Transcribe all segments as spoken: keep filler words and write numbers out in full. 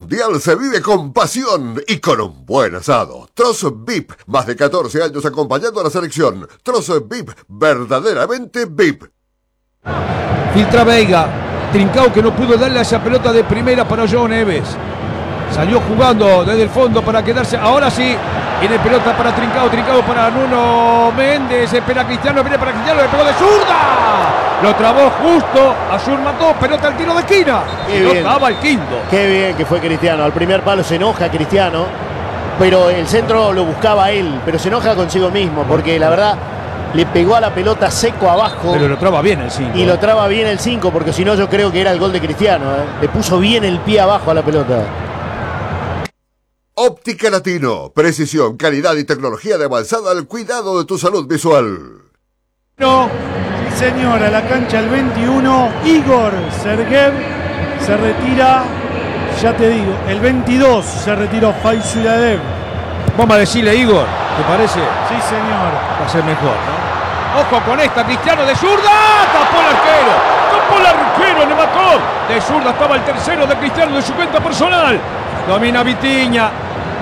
Mundial se vive con pasión y con un buen asado. Trozo V I P, más de catorce años acompañando a la selección. Trozo V I P, verdaderamente V I P. Filtra Veiga, Trincao que no pudo darle a esa pelota de primera para João Neves. Salió jugando desde el fondo para quedarse. Ahora sí, viene pelota para Trincao, Trincao para Nuno Méndez. Espera Cristiano, viene para Cristiano, le pegó de zurda. Lo trabó justo, Azul mató, pelota al tiro de esquina. Qué no bien. estaba el quinto. Qué bien que fue Cristiano. Al primer palo se enoja Cristiano, pero el centro lo buscaba él, pero se enoja consigo mismo, porque la verdad le pegó a la pelota seco abajo. Pero lo traba bien el cinco. Y lo traba bien el cinco, porque si no yo creo que era el gol de Cristiano. ¿eh? Le puso bien el pie abajo a la pelota. Óptica Latino, precisión, calidad y tecnología de avanzada al cuidado de tu salud visual. No, sí señor, a la cancha el veintiuno, Igor Sergev se retira, ya te digo, el veintidós se retiró Faisuladev. Vamos a decirle, Igor, ¿te parece? Sí señor. Va a ser mejor, ¿no? Ojo con esta, Cristiano de zurda, tapó el arquero, tapó el arquero, le mató. De zurda estaba el tercero de Cristiano de su cuenta personal. Domina Vitinha.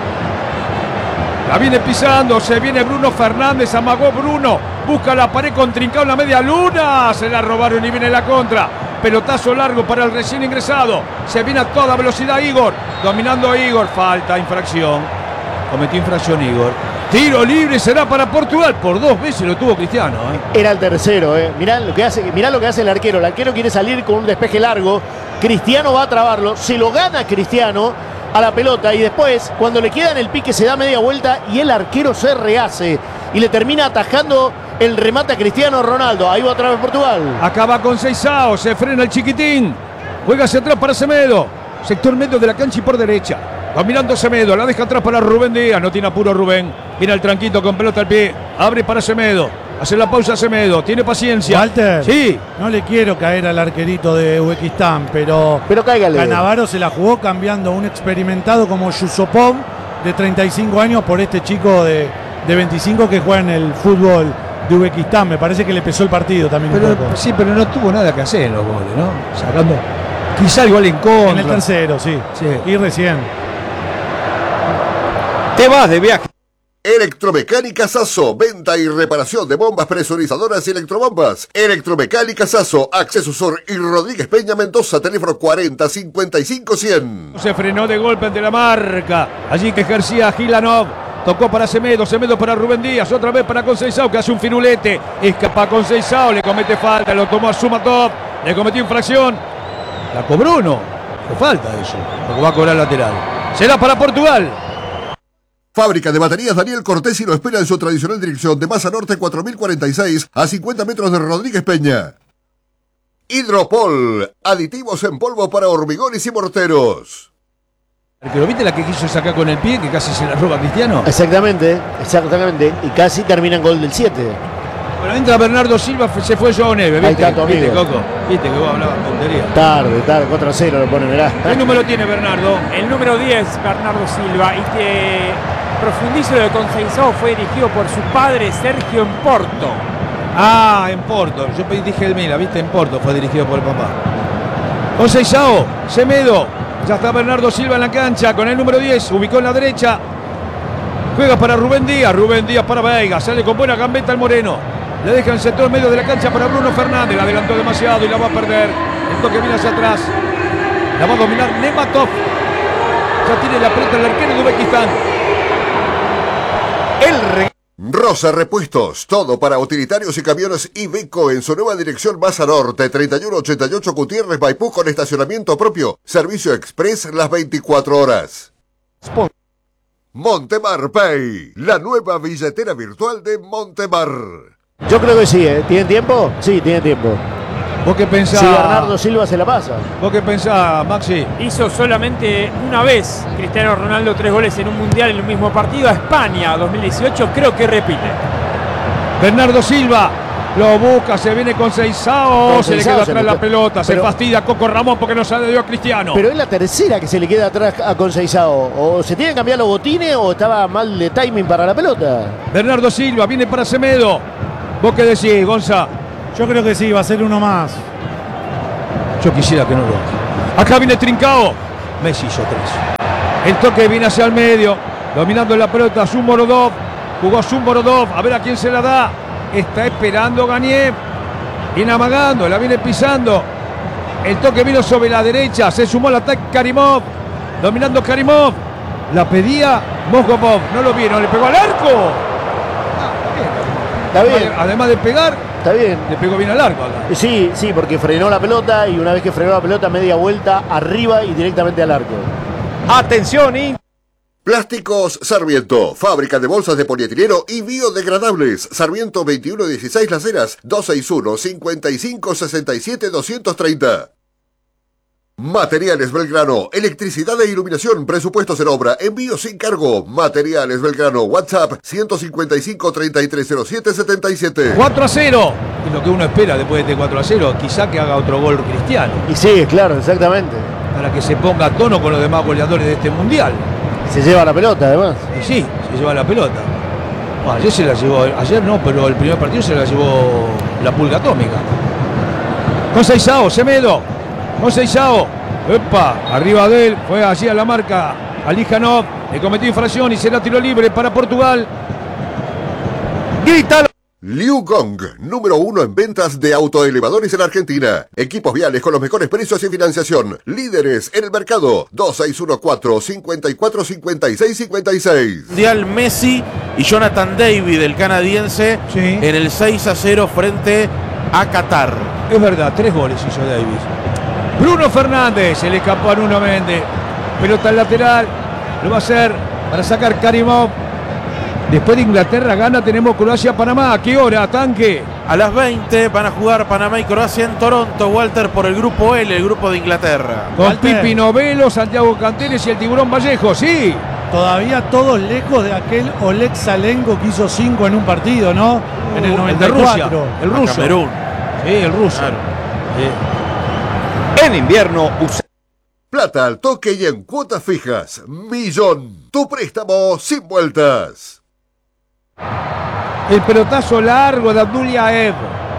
La viene pisando, se viene Bruno Fernández, amagó Bruno, busca la pared con Trincao en la media luna, se la robaron y viene la contra. Pelotazo largo para el recién ingresado, se viene a toda velocidad Igor, dominando Igor, falta, infracción, cometió infracción Igor. Tiro libre será para Portugal, por dos veces lo tuvo Cristiano. ¿eh? Era el tercero, ¿eh? Mirá lo que hace, mirá lo que hace el arquero, el arquero quiere salir con un despeje largo, Cristiano va a trabarlo, se lo gana Cristiano a la pelota y después cuando le queda en el pique se da media vuelta y el arquero se rehace y le termina atajando el remate a Cristiano Ronaldo. Ahí va otra vez Portugal. Acaba con Seixao, se frena el chiquitín, juega hacia atrás para Semedo, sector medio de la cancha y por derecha, dominando Semedo, la deja atrás para Rubén Díaz, no tiene apuro Rubén, viene al tranquito con pelota al pie, abre para Semedo, hace la pausa Semedo, tiene paciencia. Walter, sí, no le quiero caer al arquerito de Uzbekistán, pero, pero cáigale. Cannavaro se la jugó cambiando un experimentado como Yusupov de treinta y cinco años por este chico de, de veinticinco que juega en el fútbol de Uzbekistán. Me parece que le pesó el partido también pero, un poco. sí, pero no tuvo nada que hacer en los goles, ¿no? Sacando quizá el gol en contra. En el tercero, sí. Sí. Y recién. Te vas de viaje. Electromecánica Sasso, venta y reparación de bombas presurizadoras y electrobombas. Electromecánica Sasso, Acceso Sur y Rodríguez Peña Mendoza, teléfono cuarenta cincuenta y cinco cien. Se frenó de golpe ante la marca. Allí que ejercía Gilanov. Tocó para Semedo, Semedo para Rubén Díaz, otra vez para Conceição que hace un firulete. Escapa Conceição, le comete falta, lo tomó a Sumatov, le cometió infracción. La cobró, ¿no? Fue falta eso, porque va a cobrar lateral. Será para Portugal. Fábrica de baterías Daniel Cortés y lo espera en su tradicional dirección de Masa Norte cuatro mil cuarenta y seis a cincuenta metros de Rodríguez Peña. Hidropol, aditivos en polvo para hormigones y morteros. ¿Pero viste la que quiso sacar con el pie, que casi se la roba Cristiano? Exactamente, exactamente. Y casi termina en gol del siete. Bueno, entra Bernardo Silva, se fue João Neves. Ahí ¿Viste? está tu ¿Viste, amigo. Coco? ¿Viste que vos hablabas tontería? Tarde, tarde, cuatro a cero lo pone, verá. ¿Qué número tiene Bernardo? El número diez, Bernardo Silva. Y que profundizo lo de Conceição, fue dirigido por su padre Sergio en Porto. Ah, en Porto. Yo dije el Mila, ¿viste? En Porto fue dirigido por el papá. Conceição, Semedo. Ya está Bernardo Silva en la cancha con el número diez. Ubicó en la derecha. Juega para Rubén Díaz. Rubén Díaz para Veiga. Sale con buena gambeta el Moreno. Le deja en sector medio de la cancha para Bruno Fernández. La adelantó demasiado y la va a perder. El toque viene hacia atrás. La va a dominar Nematov. Ya tiene la pelota el arquero de Uzbekistán. El re... Rosa Repuestos, todo para utilitarios y camiones Iveco en su nueva dirección Masa Norte, treinta y uno ochenta y ocho Gutiérrez Maipú con estacionamiento propio, servicio express las veinticuatro horas. Montemar Pay, la nueva billetera virtual de Montemar. Yo creo que sí, ¿eh? ¿Tienen tiempo? Sí, tienen tiempo. ¿Vos qué pensás? Si Bernardo Silva se la pasa. ¿Vos qué pensás, Maxi? Hizo solamente una vez Cristiano Ronaldo tres goles en un mundial en el mismo partido a España dos mil dieciocho, creo que repite. Bernardo Silva lo busca, se viene con Seixao, se le queda atrás la pelota, se fastidia Coco Ramón porque no se le dio a Cristiano. Pero es la tercera que se le queda atrás a Conceição. O se tienen que cambiar los botines o estaba mal de timing para la pelota. Bernardo Silva viene para Semedo. ¿Vos qué decís, Gonza? Yo creo que sí, va a ser uno más. Yo quisiera que no lo haga. Acá viene Trincao. Messi hizo tres. El toque viene hacia el medio, dominando la pelota Zumborodov. Jugó Zumborodov, a ver a quién se la da. Está esperando Ganiev. Viene amagando, la viene pisando. El toque vino sobre la derecha, se sumó el ataque Karimov. Dominando Karimov. La pedía Moscopov, no lo vieron, le pegó al arco. Está bien. Además de pegar, Está bien. le pegó bien al arco acá. Sí, sí, porque frenó la pelota y una vez que frenó la pelota, media vuelta arriba y directamente al arco. Atención, y Plásticos Sarmiento, fábrica de bolsas de polietileno y biodegradables. Sarmiento veintiuno dieciséis Las Heras, dos seis uno, cinco cinco seis siete, dos tres cero. Materiales Belgrano, electricidad e iluminación, presupuestos en obra, envío sin cargo. Materiales Belgrano, WhatsApp ciento cincuenta y cinco, treinta y tres cero siete, setenta y siete. cuatro a cero. Y lo que uno espera después de este cuatro a cero, quizá que haga otro gol Cristiano, Y sí, claro, exactamente. para que se ponga a tono con los demás goleadores de este mundial. Se lleva la pelota, además. Y sí, se lleva la pelota. Bueno, ayer se la llevó, ayer no, pero el primer partido se la llevó la pulga atómica. Con Seisao, Semedo. Con Seisao. Epa, arriba de él, fue allí a la marca Alijanov, le cometió infracción y será tiro libre para Portugal. grítalo. Liu Gong, número uno en ventas de autoelevadores en Argentina. Equipos viales con los mejores precios y financiación. Líderes en el mercado. dos seis uno cuatro, cinco cuatro, cinco seis cinco seis. Mundial Messi y Jonathan David, el canadiense, Sí. en el seis a cero frente a Qatar. Es verdad, tres goles hizo Davis. Bruno Fernández, se le escapó a Nuno Méndez. Pelota al lateral, lo va a hacer para sacar Karimov. Después de Inglaterra gana, tenemos Croacia-Panamá. ¿A qué hora, Tanque? A las veinte van a jugar Panamá y Croacia en Toronto, Walter, por el grupo L, el grupo de Inglaterra. Con Walter. Pipi Novelo, Santiago Canteres y el Tiburón Vallejo, sí. Todavía todos lejos de aquel Oleg Salenko que hizo cinco en un partido, ¿no? En el Uh, noventa y de Rusia, cuatro. el A ruso. Camerún. Sí, el ruso. Claro. Sí. En invierno, usa Plata al toque y en cuotas fijas. Millón. Tu préstamo sin vueltas. El pelotazo largo de Abdullaev.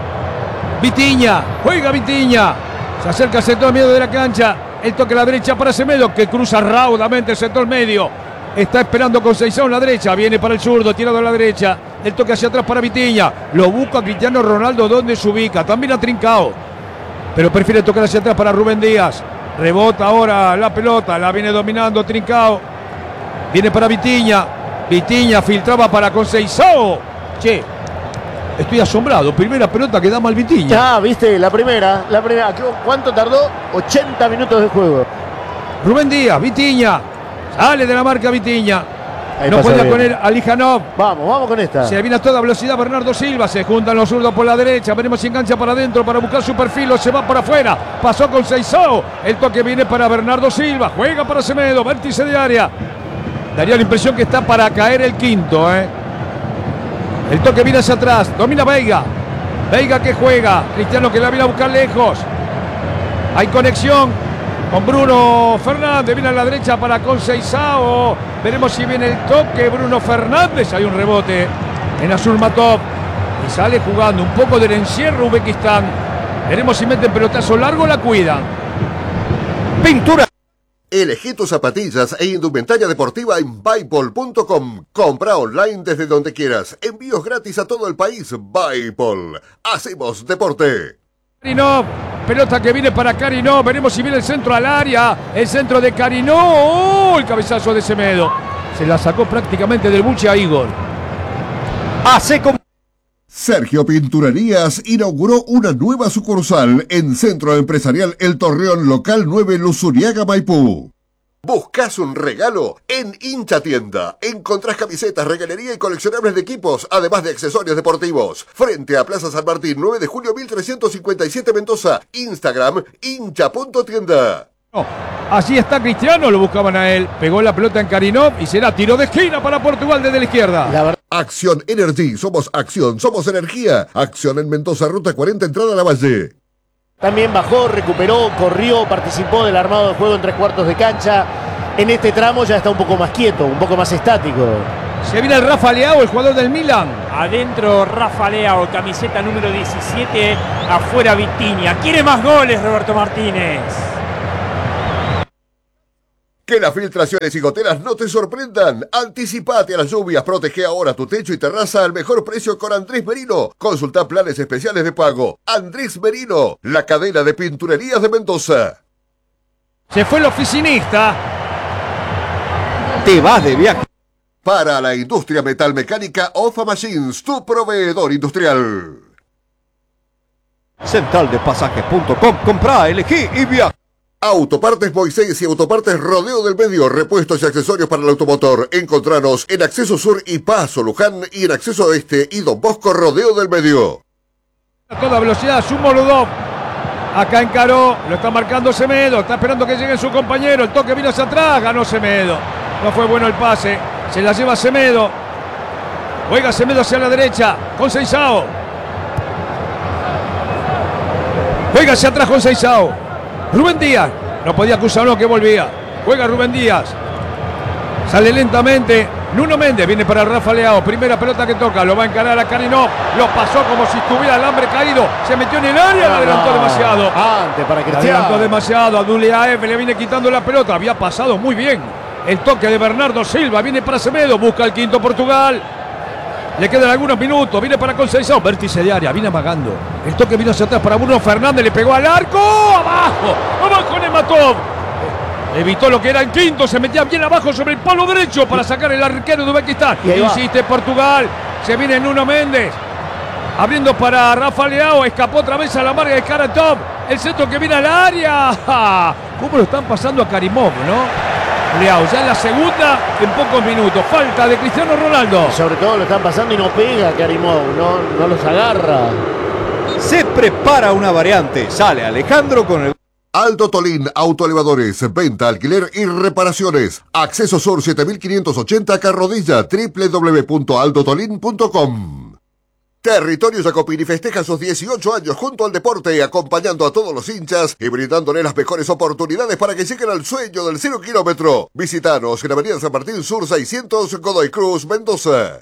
Vitiña, juega Vitiña. Se acerca al sector medio de la cancha. El toque a la derecha para Semedo, que cruza raudamente el sector medio. Está esperando con Seisao en la derecha. Viene para el zurdo, tirado a la derecha. El toque hacia atrás para Vitiña. Lo busca Cristiano Ronaldo donde se ubica. También ha Trincao, pero prefiere tocar hacia atrás para Rubén Díaz. Rebota ahora la pelota. La viene dominando Trincao. Viene para Vitiña. Vitiña filtraba para con Seisao. Che, estoy asombrado. Primera pelota que da mal Vitiña. Ah, viste, la primera, la primera. ¿Cuánto tardó? ochenta minutos de juego. Rubén Díaz, Vitiña. Sale de la marca Vitiña. Ahí No pasa podía bien. con él Alijanov. Vamos, vamos con esta. Se le viene a toda velocidad Bernardo Silva. Se juntan los zurdos por la derecha. Veremos si engancha para adentro para buscar su perfil o se va para afuera. Pasó con Seisao. El toque viene para Bernardo Silva. Juega para Semedo. Vértice de área. Daría la impresión que está para caer el quinto. ¿eh? El toque viene hacia atrás. Domina Veiga. Veiga que juega. Cristiano que la viene a buscar lejos. Hay conexión con Bruno Fernández. Viene a la derecha para con Seisao. Veremos si viene el toque. Bruno Fernández. Hay un rebote en Azurmatov. Y sale jugando un poco del encierro Uzbekistán. Veremos si meten pelotazo largo o la cuidan. pintura. Elegí tus zapatillas e indumentaria deportiva en Buypol punto com. Compra online desde donde quieras. Envíos gratis a todo el país. Buypol. Hacemos deporte. Karinov, pelota que viene para Karinov. Veremos si viene el centro al área. El centro de Karinov. ¡Oh! El cabezazo de Semedo. Se la sacó prácticamente del buche a Igor. Hace como Sergio Pinturerías inauguró una nueva sucursal en Centro Empresarial El Torreón Local nueve Luzuriaga, Maipú. ¿Buscas un regalo? En Hincha Tienda encontrás camisetas, regalería y coleccionables de equipos, además de accesorios deportivos. Frente a Plaza San Martín, nueve de julio mil trescientos cincuenta y siete Mendoza. Instagram, hincha punto tienda. No, allí está Cristiano, lo buscaban a él. Pegó la pelota en Karinov y será tiro de esquina para Portugal desde la izquierda. La verdad. Acción Energy, somos acción, somos energía. Acción en Mendoza, ruta cuarenta, entrada a la Valle. También bajó, recuperó, corrió, participó del armado de juego en tres cuartos de cancha. En este tramo ya está un poco más quieto, un poco más estático. Se viene el Rafa Leao, el jugador del Milan. Adentro Rafa Leao, camiseta número diecisiete. Afuera Vitiña. Quiere más goles Roberto Martínez. Que las filtraciones y goteras no te sorprendan. Anticipate a las lluvias, protege ahora tu techo y terraza al mejor precio con Andrés Merino. Consulta planes especiales de pago. Andrés Merino, la cadena de pinturerías de Mendoza. Se fue el oficinista. Te vas de viaje. Para la industria metalmecánica, Ofa Machines, tu proveedor industrial. Central de pasajes punto com. Comprá, elegí y viaja. Autopartes Moisés y Autopartes Rodeo del Medio, repuestos y accesorios para el automotor. Encontranos en Acceso Sur y Paso Luján y en Acceso Este y Don Bosco Rodeo del Medio. A toda velocidad, su Molodov. Acá encaró, lo está marcando Semedo, está esperando que llegue su compañero. El toque vino hacia atrás, ganó Semedo. No fue bueno el pase, se la lleva Semedo. Juega Semedo hacia la derecha, con Seisao. Juega hacia atrás con Seisao. Rubén Díaz, no podía acusar uno que volvía. Juega Rubén Díaz. Sale lentamente. Nuno Méndez viene para Rafa Leao. Primera pelota que toca. Lo va a encarar a Karinov. Lo pasó como si estuviera el hambre caído. Se metió en el área. La adelantó No, demasiado. Antes para La Cristiano. adelantó demasiado. A Duliaev le viene quitando la pelota. Había pasado muy bien. El toque de Bernardo Silva. Viene para Semedo. Busca el quinto Portugal. Le quedan algunos minutos. Viene para Conceição. Vértice de área. Viene amagando. El toque vino hacia atrás para Bruno Fernández. Le pegó al arco. Abajo. Abajo Nematov. Evitó lo que era el quinto. Se metía bien abajo sobre el palo derecho para sacar el arquero de Uzbekistán. Insiste Portugal. Se viene Nuno Méndez. Abriendo para Rafa Leao. Escapó otra vez a la marca de Karatov. El centro que viene al área. ¡Ja! ¿Cómo lo están pasando a Karimov, no? Leao, ya en la segunda, en pocos minutos. Falta de Cristiano Ronaldo. Sobre todo lo están pasando y no pega Karimov, no, no los agarra. Se prepara una variante. Sale Alejandro con el... Aldo Tolín, autoelevadores, venta, alquiler y reparaciones. Acceso Sur siete mil quinientos ochenta Carrodilla, doble u doble u doble u punto aldo tolín punto com. Territorio Jacopini festeja sus dieciocho años junto al deporte, acompañando a todos los hinchas y brindándole las mejores oportunidades para que lleguen al sueño del cero kilómetro. Visítanos en Avenida San Martín Sur seiscientos, Godoy Cruz, Mendoza.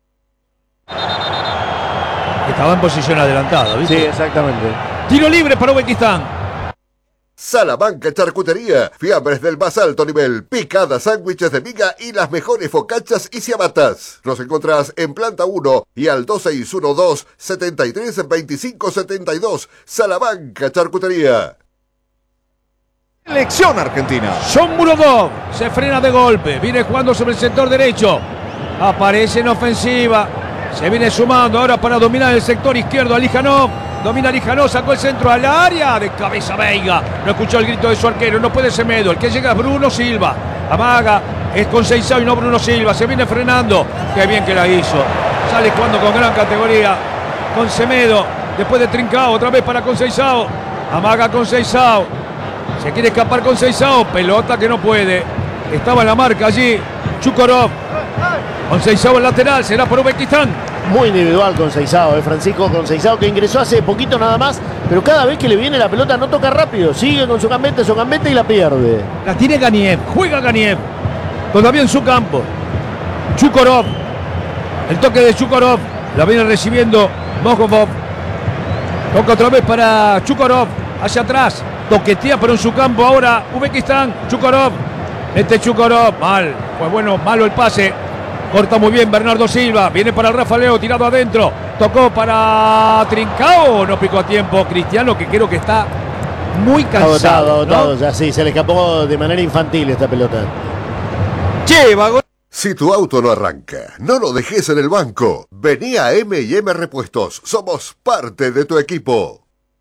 Estaba en posición adelantada, ¿viste? Sí, exactamente. Tiro libre para Uzbekistán. Salamanca Charcutería, fiambres del más alto nivel, picadas, sándwiches de miga y las mejores focachas y ciabatas. Nos encontrás en planta uno y al dos seis uno dos, setenta y tres, veinticinco setenta y dos. Salamanca Charcutería. Selección argentina. Son Murodov. Se frena de golpe. Viene jugando sobre el sector derecho. Aparece en ofensiva. Se viene sumando ahora para dominar el sector izquierdo a Lijanov. Domina Lijanov, sacó el centro al área. De cabeza Veiga. No escuchó el grito de su arquero. No puede Semedo. El que llega es Bruno Silva. Amaga. Es Conceição y no Bruno Silva. Se viene frenando. Qué bien que la hizo. Sale jugando con gran categoría. Con Semedo. Después de Trincao. Otra vez para Conceição. Amaga Conceição. Se quiere escapar Conceição. Pelota que no puede. Estaba en la marca allí Chukorov. Conceição el lateral. Será por Uzbekistán. Muy individual Conceição, eh, Francisco Conceição, que ingresó hace poquito nada más, pero cada vez que le viene la pelota no toca rápido, sigue con su gambete, su gambete y la pierde. La tiene Ganiev, juega Ganiev, todavía en su campo. Chukorov, el toque de Chukorov, la viene recibiendo Mohovov. Toca otra vez para Chukorov, hacia atrás, toquetea pero en su campo ahora Uzbekistán. Chukorov, este Chukorov, mal, pues bueno, malo el pase. Corta muy bien Bernardo Silva. Viene para el Rafa Leao, tirado adentro. Tocó para Trincao. No picó a tiempo Cristiano, que creo que está muy cansado. Agotado, agotado, ¿no? ya sí, se le escapó de manera infantil esta pelota. Lleva gol. Si tu auto no arranca, no lo dejes en el banco. Vení a eme y eme Repuestos. Somos parte de tu equipo.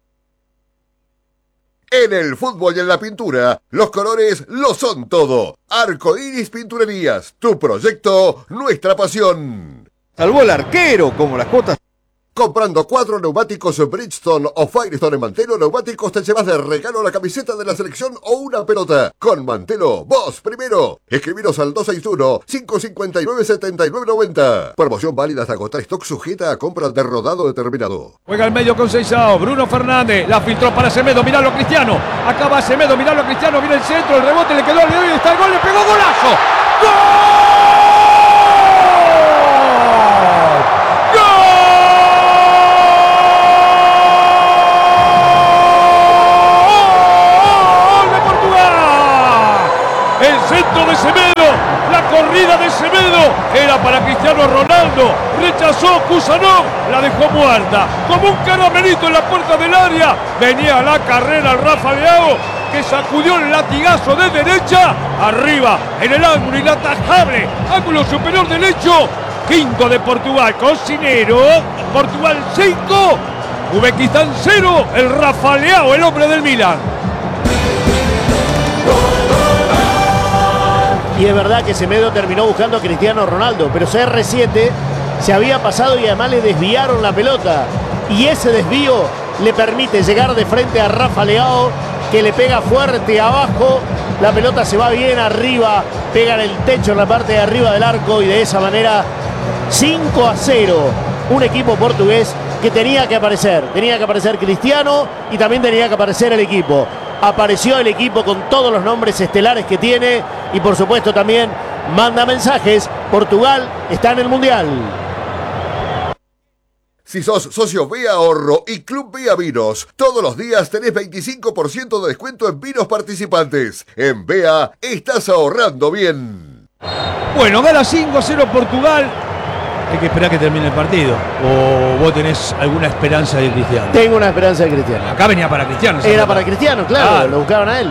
En el fútbol y en la pintura, los colores lo son todo. Arco Iris Pinturerías, tu proyecto, nuestra pasión. Salvó el arquero como las cuotas. Comprando cuatro neumáticos Bridgestone o Firestone en Mantelo Neumáticos te llevas de regalo la camiseta de la selección o una pelota. Con Mantelo, vos primero. Escribiros al dos seis uno, cinco cinco nueve, siete nueve nueve cero. Promoción válida hasta agotar stock, sujeta a compras de rodado determinado. Juega al medio con Conceição. Bruno Fernández la filtró para Semedo. Miralo Cristiano. Acaba Semedo. Miralo Cristiano. Mira el centro. El rebote le quedó al medio y está el gol. Le pegó golazo. ¡Gol! corrida de Semedo. Era para Cristiano Ronaldo. Rechazó Kusanov. La dejó muerta. Como un caramelito en la puerta del área. Venía a la carrera el Rafa Leao, que sacudió el latigazo de derecha. Arriba, en el ángulo inatajable. Ángulo superior derecho. Quinto de Portugal. Cocinero. Portugal cinco. Uzbekistán cero. El Rafa Leao, el hombre del Milan. Y es verdad que Semedo terminó buscando a Cristiano Ronaldo, pero C R siete se había pasado y además le desviaron la pelota. Y ese desvío le permite llegar de frente a Rafa Leao, que le pega fuerte abajo. La pelota se va bien arriba, pega en el techo en la parte de arriba del arco y de esa manera cinco a cero. Un equipo portugués que tenía que aparecer. Tenía que aparecer Cristiano y también tenía que aparecer el equipo. Apareció el equipo con todos los nombres estelares que tiene y por supuesto también manda mensajes. Portugal está en el Mundial. Si sos socio Vía Ahorro y Club Vía Vinos, todos los días tenés veinticinco por ciento de descuento en vinos participantes. En Vea estás ahorrando bien. Bueno, gana cinco a cero Portugal. Hay que esperar que termine el partido. ¿O vos tenés alguna esperanza de Cristiano? Tengo una esperanza de Cristiano. Acá venía para Cristiano. Era para Cristiano, claro, ah. Lo buscaban a él.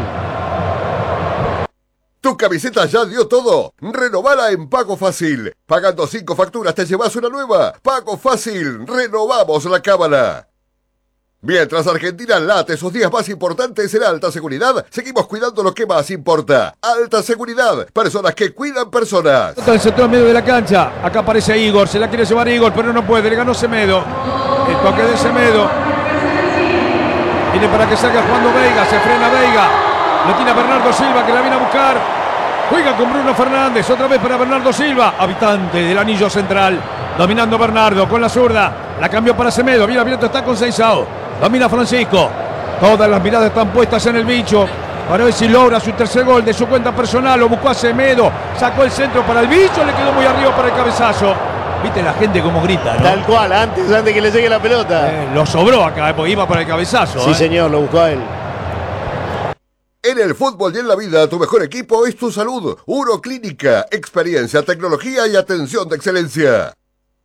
¿Tu camiseta ya dio todo? Renovala en Pago Fácil. Pagando cinco facturas te llevas una nueva. Pago Fácil. Renovamos la cábala. Mientras Argentina late sus días más importantes en alta seguridad, seguimos cuidando lo que más importa. Alta seguridad. Personas que cuidan personas. El sector medio de la cancha. Acá aparece Igor. Se la quiere llevar Igor, pero no puede. Le ganó Semedo. El toque de Semedo. Viene para que salga jugando Veiga. Se frena Veiga. Lo tiene a Bernardo Silva, que la viene a buscar. Juega con Bruno Fernández. Otra vez para Bernardo Silva. Habitante del anillo central. Dominando Bernardo con la zurda. La cambió para Semedo. Bien abierto está con Seisao. Domina Francisco. Todas las miradas están puestas en el bicho. Para ver si logra su tercer gol de su cuenta personal. Lo buscó a Semedo. Sacó el centro para el bicho. Le quedó muy arriba para el cabezazo. Viste la gente como grita, ¿no? Tal cual, antes, antes que le llegue la pelota. Eh, lo sobró acá, porque iba para el cabezazo. Sí, eh. señor, lo buscó a él. En el fútbol y en la vida, tu mejor equipo es tu salud. Uroclínica, experiencia, tecnología y atención de excelencia.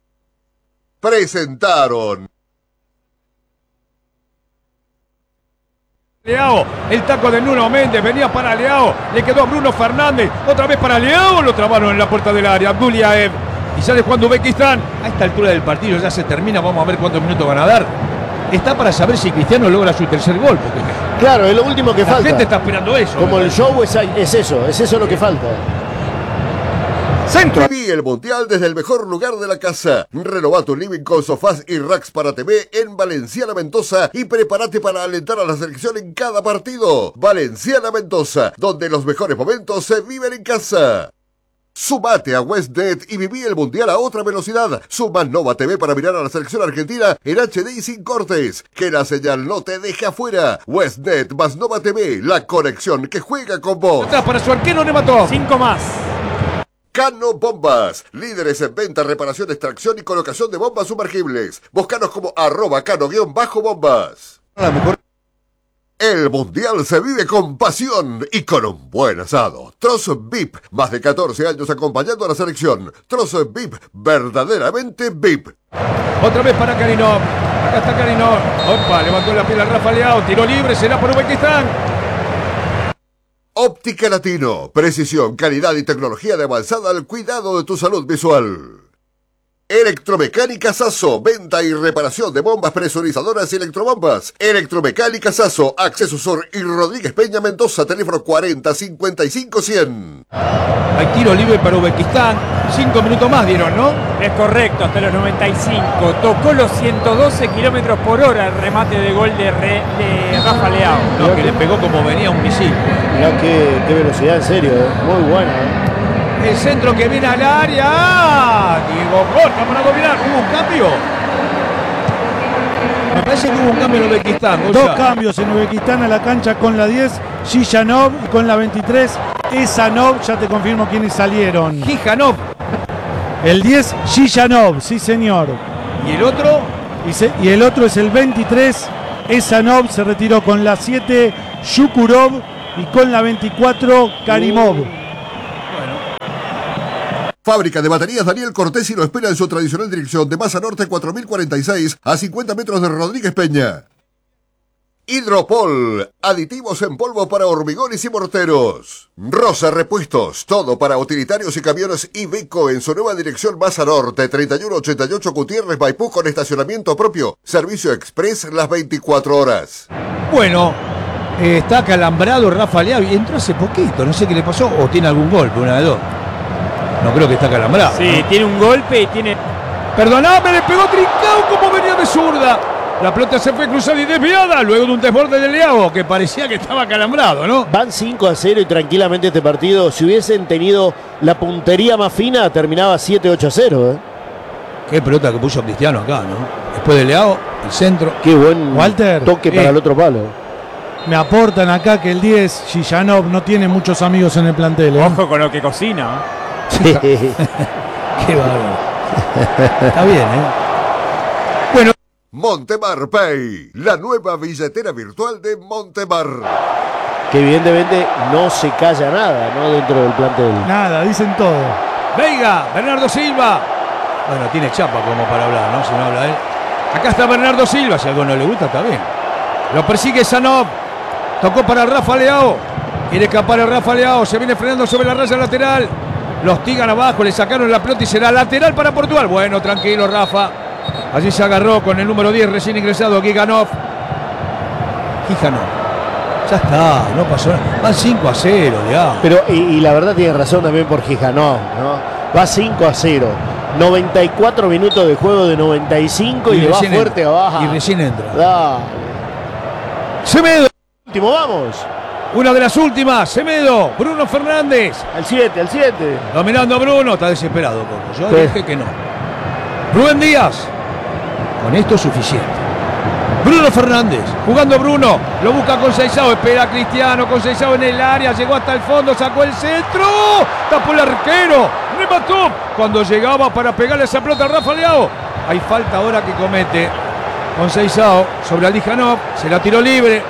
Presentaron. Leao, el taco de Nuno Méndez, venía para Leao, le quedó a Bruno Fernández, otra vez para Leao, lo trabaron en la puerta del área, Abdullaev. Y sale jugando Uzbekistán. A esta altura del partido ya se termina, vamos a ver cuántos minutos van a dar. Está para saber si Cristiano logra su tercer gol. Porque claro, es lo último que la falta. La gente está esperando eso. Como el show es, es eso, es eso lo que falta. Centro. Viví el Mundial desde el mejor lugar de la casa. Renová tu living con sofás y racks para T V en Valenciana Mendoza y prepárate para alentar a la selección en cada partido. Valenciana Mendoza, donde los mejores momentos se viven en casa. Sumate a Westnet y viví el Mundial a otra velocidad. Suma Nova T V para mirar a la selección argentina en H D y sin cortes. Que la señal no te deje afuera. Westnet más Nova T V, la conexión que juega con vos. Atrás para su arquero, le mató. Cinco más. Cano Bombas, líderes en venta, reparación, extracción y colocación de bombas sumergibles. Búscanos como arroba cano-bombas. La mejor. El Mundial se vive con pasión y con un buen asado. Trozo V I P, más de catorce años acompañando a la selección. Trozo V I P, verdaderamente V I P. Otra vez para Karinov. Acá está Karinov. Opa, levantó la piel a Rafa Leao. Tiro libre, será por Uzbekistán. Óptica Latino, precisión, calidad y tecnología de avanzada al cuidado de tu salud visual. Electromecánica Sasso, venta y reparación de bombas presurizadoras y electrobombas. Electromecánica Sasso, Acceso Sur y Rodríguez Peña Mendoza, teléfono cuarenta cincuenta y cinco cien. Hay tiro libre para Uzbekistán. Cinco minutos más dieron, ¿no? Es correcto, hasta los noventa y cinco. Tocó los ciento doce kilómetros por hora el remate de gol de, re, de Rafa Leao. No, que le pegó como venía un misil. Mirá qué, qué velocidad, en serio, ¿eh? Muy buena. ¿eh? El centro que viene al área. Diego Costa para dominar. ¿Hubo un cambio? Me parece que hubo un cambio en Uzbekistán. Dos ya. cambios en Uzbekistán a la cancha con la diez, Zhijanov, y con la veintitrés, Esanov. Ya te confirmo quiénes salieron. Zhijanov. El diez, Zhijanov, sí señor. ¿Y el otro? Y, se, y el otro es el veintitrés, Esanov. Se retiró con la siete, Shukurov, y con la veinticuatro, Karimov. Uh. Fábrica de baterías Daniel Cortesi lo espera en su tradicional dirección de Masa Norte cuatro mil cuarenta y seis a cincuenta metros de Rodríguez Peña. Hidropol, aditivos en polvo para hormigones y morteros. Rosa Repuestos, todo para utilitarios y camiones Iveco en su nueva dirección Masa Norte, treinta y uno ochenta y ocho Gutiérrez Maipú con estacionamiento propio. Servicio express las veinticuatro horas. Bueno, eh, está acalambrado Rafa Leao y entró hace poquito, no sé qué le pasó, o tiene algún golpe, una de dos. No creo que está acalambrado. Sí, ¿no? tiene un golpe y tiene... Perdoname, le pegó Trincao como venía de zurda. La pelota se fue cruzada y desviada luego de un desborde de Leao que parecía que estaba acalambrado, ¿no? Van cinco a cero y tranquilamente este partido, si hubiesen tenido la puntería más fina, terminaba siete ocho a cero. ¿eh? Qué pelota que puso Cristiano acá, ¿no? Después de Leao, el centro. Qué buen Walter, toque para eh. el otro palo. Me aportan acá que el diez, Gijanov, no tiene muchos amigos en el plantel. ¿eh? Ojo con lo que cocina. Sí. Qué bárbaro. Está bien, ¿eh? Bueno. Montemar Pay, la nueva billetera virtual de Montemar. Que evidentemente no se calla nada, ¿no? Dentro del plantel. Nada, dicen todo. Veiga, Bernardo Silva. Bueno, tiene chapa como para hablar, ¿no? Si no habla él. Acá está Bernardo Silva, si algo no le gusta, está bien. Lo persigue Sanov. Tocó para Rafa Leao. Quiere escapar el Rafa Leao. Se viene frenando sobre la raya lateral. Los tigan abajo, le sacaron la pelota y será lateral para Portugal. Bueno, tranquilo, Rafa. Allí se agarró con el número diez recién ingresado, Giganov. Giganov. Ya está, no pasó nada. Van cinco a cero, Leao. Pero, y, y la verdad tiene razón también por Gijanov, ¿no? Va cinco a cero. noventa y cuatro minutos de juego de noventa y cinco y, y le va fuerte entra. a baja. Y recién entra. Dale. Semedo. Último, vamos. Una de las últimas, Semedo, Bruno Fernández. Al siete, al siete. Dominando a Bruno, está desesperado, Coco. Yo Sí. dije que no. Rubén Díaz. Con esto es suficiente. Bruno Fernández, jugando Bruno, lo busca con Seixao, espera a Cristiano, con Seixao en el área, llegó hasta el fondo, sacó el centro, tapó el arquero, remató cuando llegaba para pegarle esa pelota a Rafa Leao. Hay falta ahora que comete con Seixao sobre Alijanov, se la tiró libre.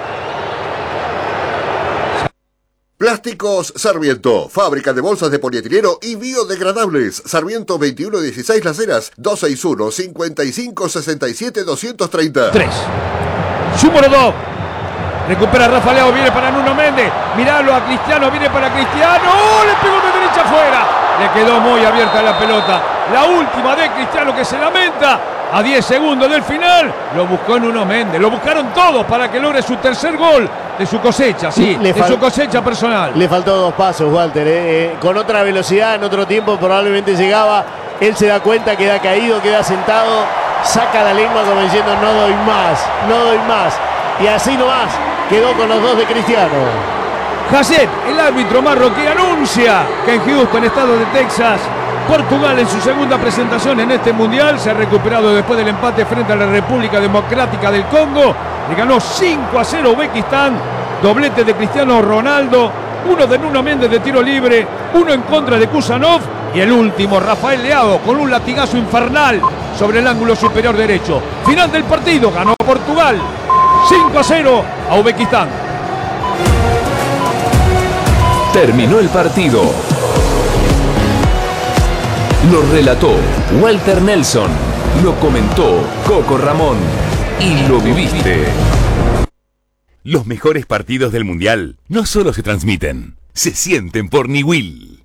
Plásticos Sarmiento, fábrica de bolsas de polietileno y biodegradables. Sarmiento veintiuno dieciséis Las Heras, dos seis uno, cinco cinco seis siete, dos tres cero. tres. Número dos. Recupera Rafa Leao, viene para Nuno Méndez. Miralo a Cristiano, viene para Cristiano. ¡Oh! Le pegó de derecha afuera. Le quedó muy abierta la pelota. La última de Cristiano que se lamenta. A diez segundos del final, lo buscó Nuno Méndez. Lo buscaron todos para que logre su tercer gol de su cosecha, sí, Le de fal- su cosecha personal. Le faltó dos pasos, Walter. ¿eh? Eh, con otra velocidad, en otro tiempo probablemente llegaba. Él se da cuenta, queda caído, queda sentado, saca la lengua como diciendo no doy más, no doy más. Y así nomás quedó con los dos de Cristiano. Hasset, el árbitro marroquí, anuncia que en Houston, estado de Texas, Portugal en su segunda presentación en este mundial se ha recuperado después del empate frente a la República Democrática del Congo. Le ganó cinco a cero Uzbekistán, doblete de Cristiano Ronaldo, uno de Nuno Méndez de tiro libre, uno en contra de Kusanov y el último Rafael Leao con un latigazo infernal sobre el ángulo superior derecho. Final del partido, ganó Portugal cinco a cero a Uzbekistán. Terminó el partido. Lo relató Walter Nelson. Lo comentó Coco Ramón. Y lo viviste. Los mejores partidos del Mundial no solo se transmiten, se sienten por Niwil.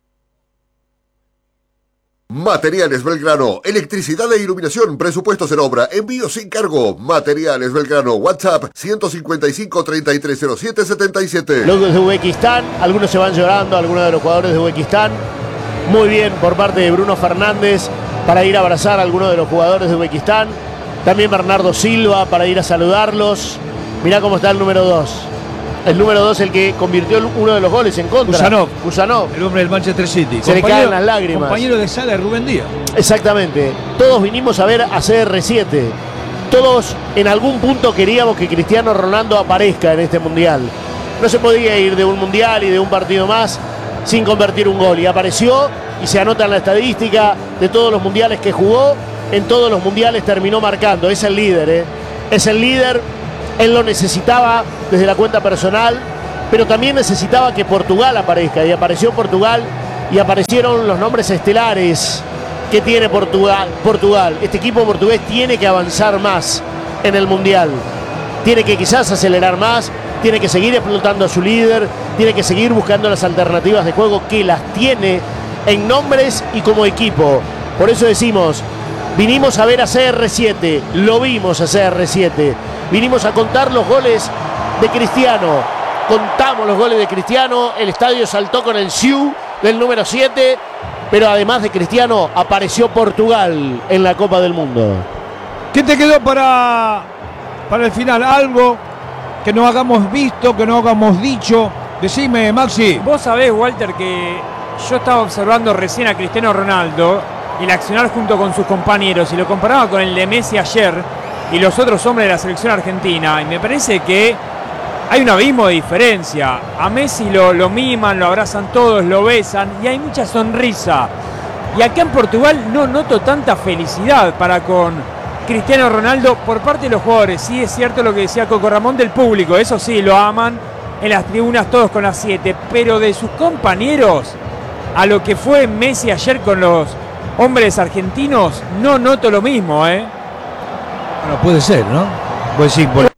Materiales Belgrano, electricidad e iluminación, presupuestos en obra, envío sin cargo. Materiales Belgrano, WhatsApp ciento cincuenta y cinco, treinta y tres cero siete, setenta y siete. Los de Uzbekistán, algunos se van llorando, algunos de los jugadores de Uzbekistán. Muy bien por parte de Bruno Fernández para ir a abrazar a algunos de los jugadores de Uzbekistán. También Bernardo Silva para ir a saludarlos. Mirá cómo está el número dos. El número dos, el que convirtió uno de los goles en contra. Kusanov. Kusanov. El hombre del Manchester City. Se le caen las lágrimas. Compañero de sala de Rubén Díaz. Exactamente. Todos vinimos a ver a C R siete. Todos en algún punto queríamos que Cristiano Ronaldo aparezca en este mundial. No se podía ir de un mundial y de un partido más sin convertir un gol. Y apareció y se anota en la estadística de todos los mundiales que jugó. En todos los mundiales terminó marcando. Es el líder, ¿eh? Es el líder. Él lo necesitaba desde la cuenta personal, pero también necesitaba que Portugal aparezca. Y apareció Portugal y aparecieron los nombres estelares que tiene Portugal. Portugal. Este equipo portugués tiene que avanzar más en el Mundial. Tiene que quizás acelerar más, tiene que seguir explotando a su líder, tiene que seguir buscando las alternativas de juego que las tiene en nombres y como equipo. Por eso decimos, vinimos a ver a C R siete, lo vimos a C R siete, vinimos a contar los goles de Cristiano, contamos los goles de Cristiano, el estadio saltó con el Siu del número siete, pero además de Cristiano apareció Portugal en la Copa del Mundo. ¿Qué te quedó para, para el final? Algo que no hagamos visto, que no hagamos dicho. Decime, Maxi. Vos sabés, Walter, que yo estaba observando recién a Cristiano Ronaldo y el accionar junto con sus compañeros y lo comparaba con el de Messi ayer y los otros hombres de la selección argentina, y me parece que hay un abismo de diferencia. A Messi lo, lo miman, lo abrazan todos, lo besan y hay mucha sonrisa. Y acá en Portugal no noto tanta felicidad para con Cristiano Ronaldo por parte de los jugadores. Sí, es cierto lo que decía Coco Ramón del público, eso sí, lo aman en las tribunas todos con las siete, pero de sus compañeros a lo que fue Messi ayer con los hombres argentinos, no noto lo mismo, ¿eh? Bueno, puede ser, ¿no? Pues sí, por...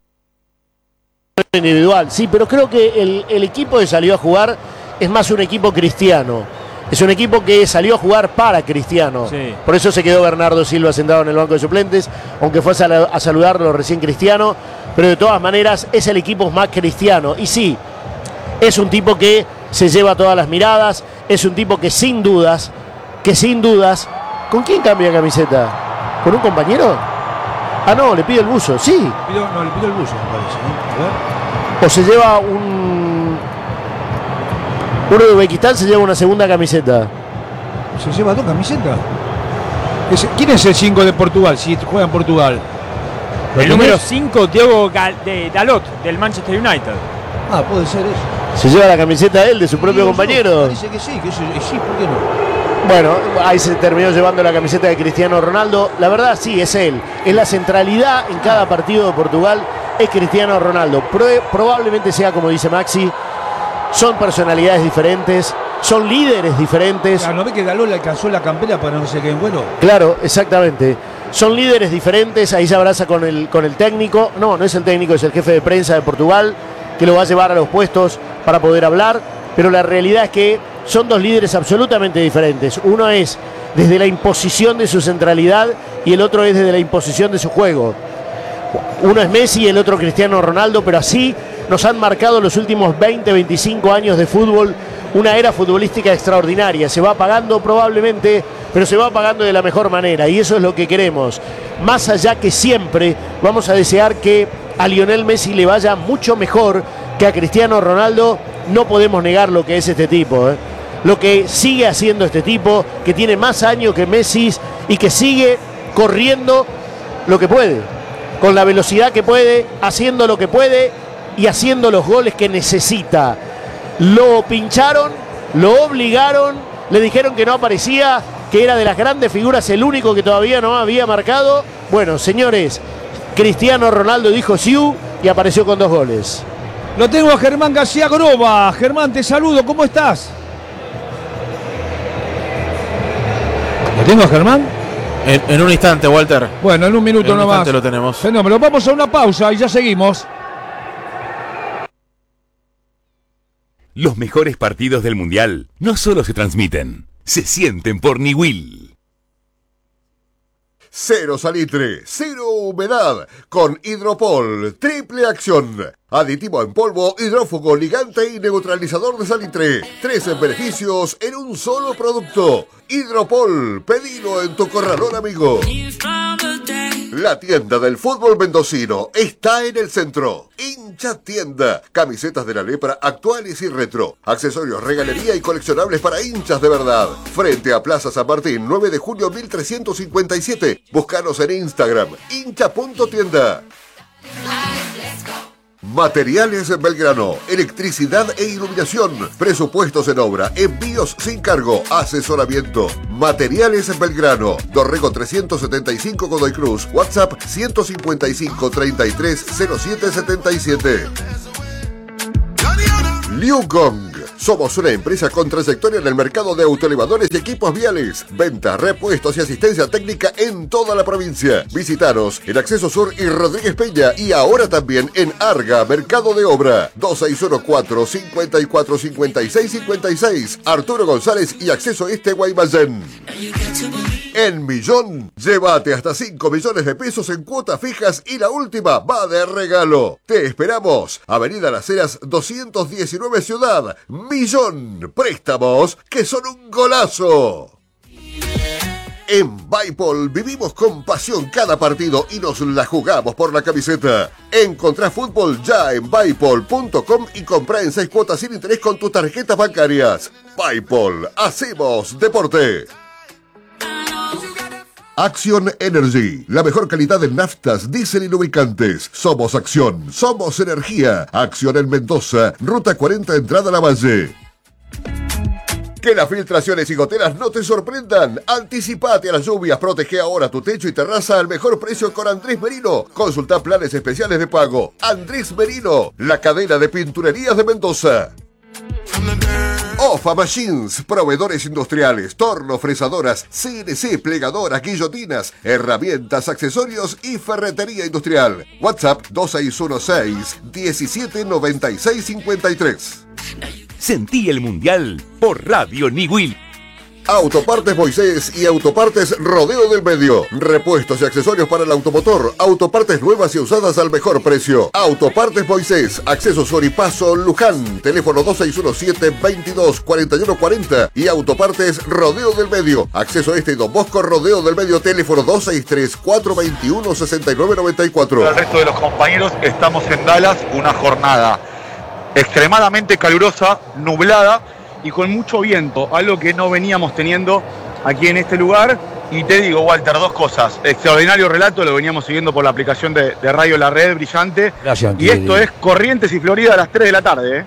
individual, sí, pero creo que el, el equipo que salió a jugar es más un equipo cristiano. Es un equipo que salió a jugar para Cristiano. Sí. Por eso se quedó Bernardo Silva sentado en el banco de suplentes, aunque fue a, sal a saludarlo recién Cristiano, pero de todas maneras es el equipo más cristiano. Y sí, es un tipo que se lleva todas las miradas, es un tipo que sin dudas, que sin dudas, ¿con quién cambia camiseta? ¿Con un compañero? Ah, no, le pide el buzo, sí. Pido, no, le pido el buzo, me parece, ¿no? A ver. O se lleva un... Uno de Uzbekistán se lleva una segunda camiseta. ¿Se lleva dos camisetas? ¿Quién es el cinco de Portugal, si juega en Portugal? El número cinco, Diego de Dalot, del Manchester United. Ah, puede ser eso. Se lleva la camiseta él, de su propio Sí, compañero. Parece que sí, que eso, sí, ¿por qué no? Bueno, ahí se terminó llevando la camiseta de Cristiano Ronaldo. La verdad, sí, es él. Es la centralidad en cada partido de Portugal, es Cristiano Ronaldo. Pro probablemente sea, como dice Maxi, son personalidades diferentes, son líderes diferentes. Claro, ¿no ve que Dalot le alcanzó la campera para no se quede en vuelo? Claro, exactamente. Son líderes diferentes, ahí se abraza con el, con el técnico. No, no es el técnico, es el jefe de prensa de Portugal, que lo va a llevar a los puestos para poder hablar. Pero la realidad es que son dos líderes absolutamente diferentes. Uno es desde la imposición de su centralidad y el otro es desde la imposición de su juego. Uno es Messi y el otro Cristiano Ronaldo, pero así nos han marcado los últimos veinte, veinticinco años de fútbol, una era futbolística extraordinaria. Se va apagando probablemente, pero se va apagando de la mejor manera y eso es lo que queremos. Más allá que siempre vamos a desear que a Lionel Messi le vaya mucho mejor que a Cristiano Ronaldo, no podemos negar lo que es este tipo, ¿eh? Lo que sigue haciendo este tipo, que tiene más años que Messi y que sigue corriendo lo que puede, con la velocidad que puede, haciendo lo que puede y haciendo los goles que necesita. Lo pincharon, lo obligaron, le dijeron que no aparecía, que era de las grandes figuras el único que todavía no había marcado. Bueno, señores, Cristiano Ronaldo dijo siu y apareció con dos goles. Lo tengo a Germán García Groba. Germán, te saludo, ¿cómo estás? ¿Lo tengo a Germán? En, en un instante, Walter. Bueno, en un minuto en un nomás. instante lo tenemos. Fenómeno. Vamos a una pausa y ya seguimos. Los mejores partidos del Mundial no solo se transmiten, se sienten por Niwil. Cero salitre, cero humedad, con Hidropol, triple acción. Aditivo en polvo, hidrófugo, ligante y neutralizador de salitre. Tres beneficios en un solo producto. Hidropol, pedilo en tu corralón amigo. La tienda del fútbol mendocino está en el centro. Hincha Tienda. Camisetas de la lepra actuales y retro. Accesorios, regalería y coleccionables para hinchas de verdad. Frente a Plaza San Martín, nueve de julio mil trescientos cincuenta y siete. Búscanos en Instagram, hincha punto tienda. Materiales Belgrano, electricidad e iluminación, presupuestos en obra, envíos sin cargo, asesoramiento. Materiales Belgrano, Dorrego trescientos setenta y cinco Godoy Cruz, WhatsApp ciento cincuenta y cinco, treinta y tres, cero siete setenta y siete. Liu Gong, Somos una empresa con trayectoria en el mercado de autoelevadores y equipos viales. Venta, repuestos y asistencia técnica en toda la provincia. Visitanos en Acceso Sur y Rodríguez Peña y ahora también en Arga, Mercado de Obra. dos seis uno cuatro, cinco cuatro, cinco seis cinco seis. Arturo González y Acceso Este Guaymallén. En Millón, llévate hasta cinco millones de pesos en cuotas fijas y la última va de regalo. Te esperamos. Avenida Las Heras doscientos diecinueve Ciudad. Millón. Préstamos que son un golazo. En Bipol vivimos con pasión cada partido y nos la jugamos por la camiseta. Encontrá fútbol ya en bipol punto com y comprá en seis cuotas sin interés con tus tarjetas bancarias. Bipol, hacemos deporte. Acción Energy, la mejor calidad en naftas, diésel y lubricantes. Somos Acción, somos energía. Acción en Mendoza, Ruta cuarenta, entrada a la Valle. Que las filtraciones y goteras no te sorprendan. Anticipate a las lluvias, protege ahora tu techo y terraza al mejor precio con Andrés Merino. Consulta planes especiales de pago. Andrés Merino, la cadena de pinturerías de Mendoza. Ofa Machines, proveedores industriales, tornos, fresadoras, C N C, plegadoras, guillotinas, herramientas, accesorios y ferretería industrial. WhatsApp dos seis uno seis, diecisiete noventa y seis cincuenta y tres. Sentí el Mundial por Radio Niwil. Autopartes Moisés y Autopartes Rodeo del Medio. Repuestos y accesorios para el automotor. Autopartes nuevas y usadas al mejor precio. Autopartes Moisés. Acceso Sur y Paso Luján. Teléfono dos seis uno siete, veintidós, cuarenta y uno cuarenta. Y Autopartes Rodeo del Medio. Acceso Este y Don Bosco Rodeo del Medio. Teléfono dos seis tres, cuatro veintiuno, sesenta y nueve noventa y cuatro. El resto de los compañeros estamos en Dallas. Una jornada extremadamente calurosa, nublada y con mucho viento, algo que no veníamos teniendo aquí en este lugar. Y te digo, Walter, dos cosas. Extraordinario relato, lo veníamos siguiendo por la aplicación de, de Radio La Red, brillante. Gracias, y esto es Corrientes y Florida a las tres de la tarde. ¿eh?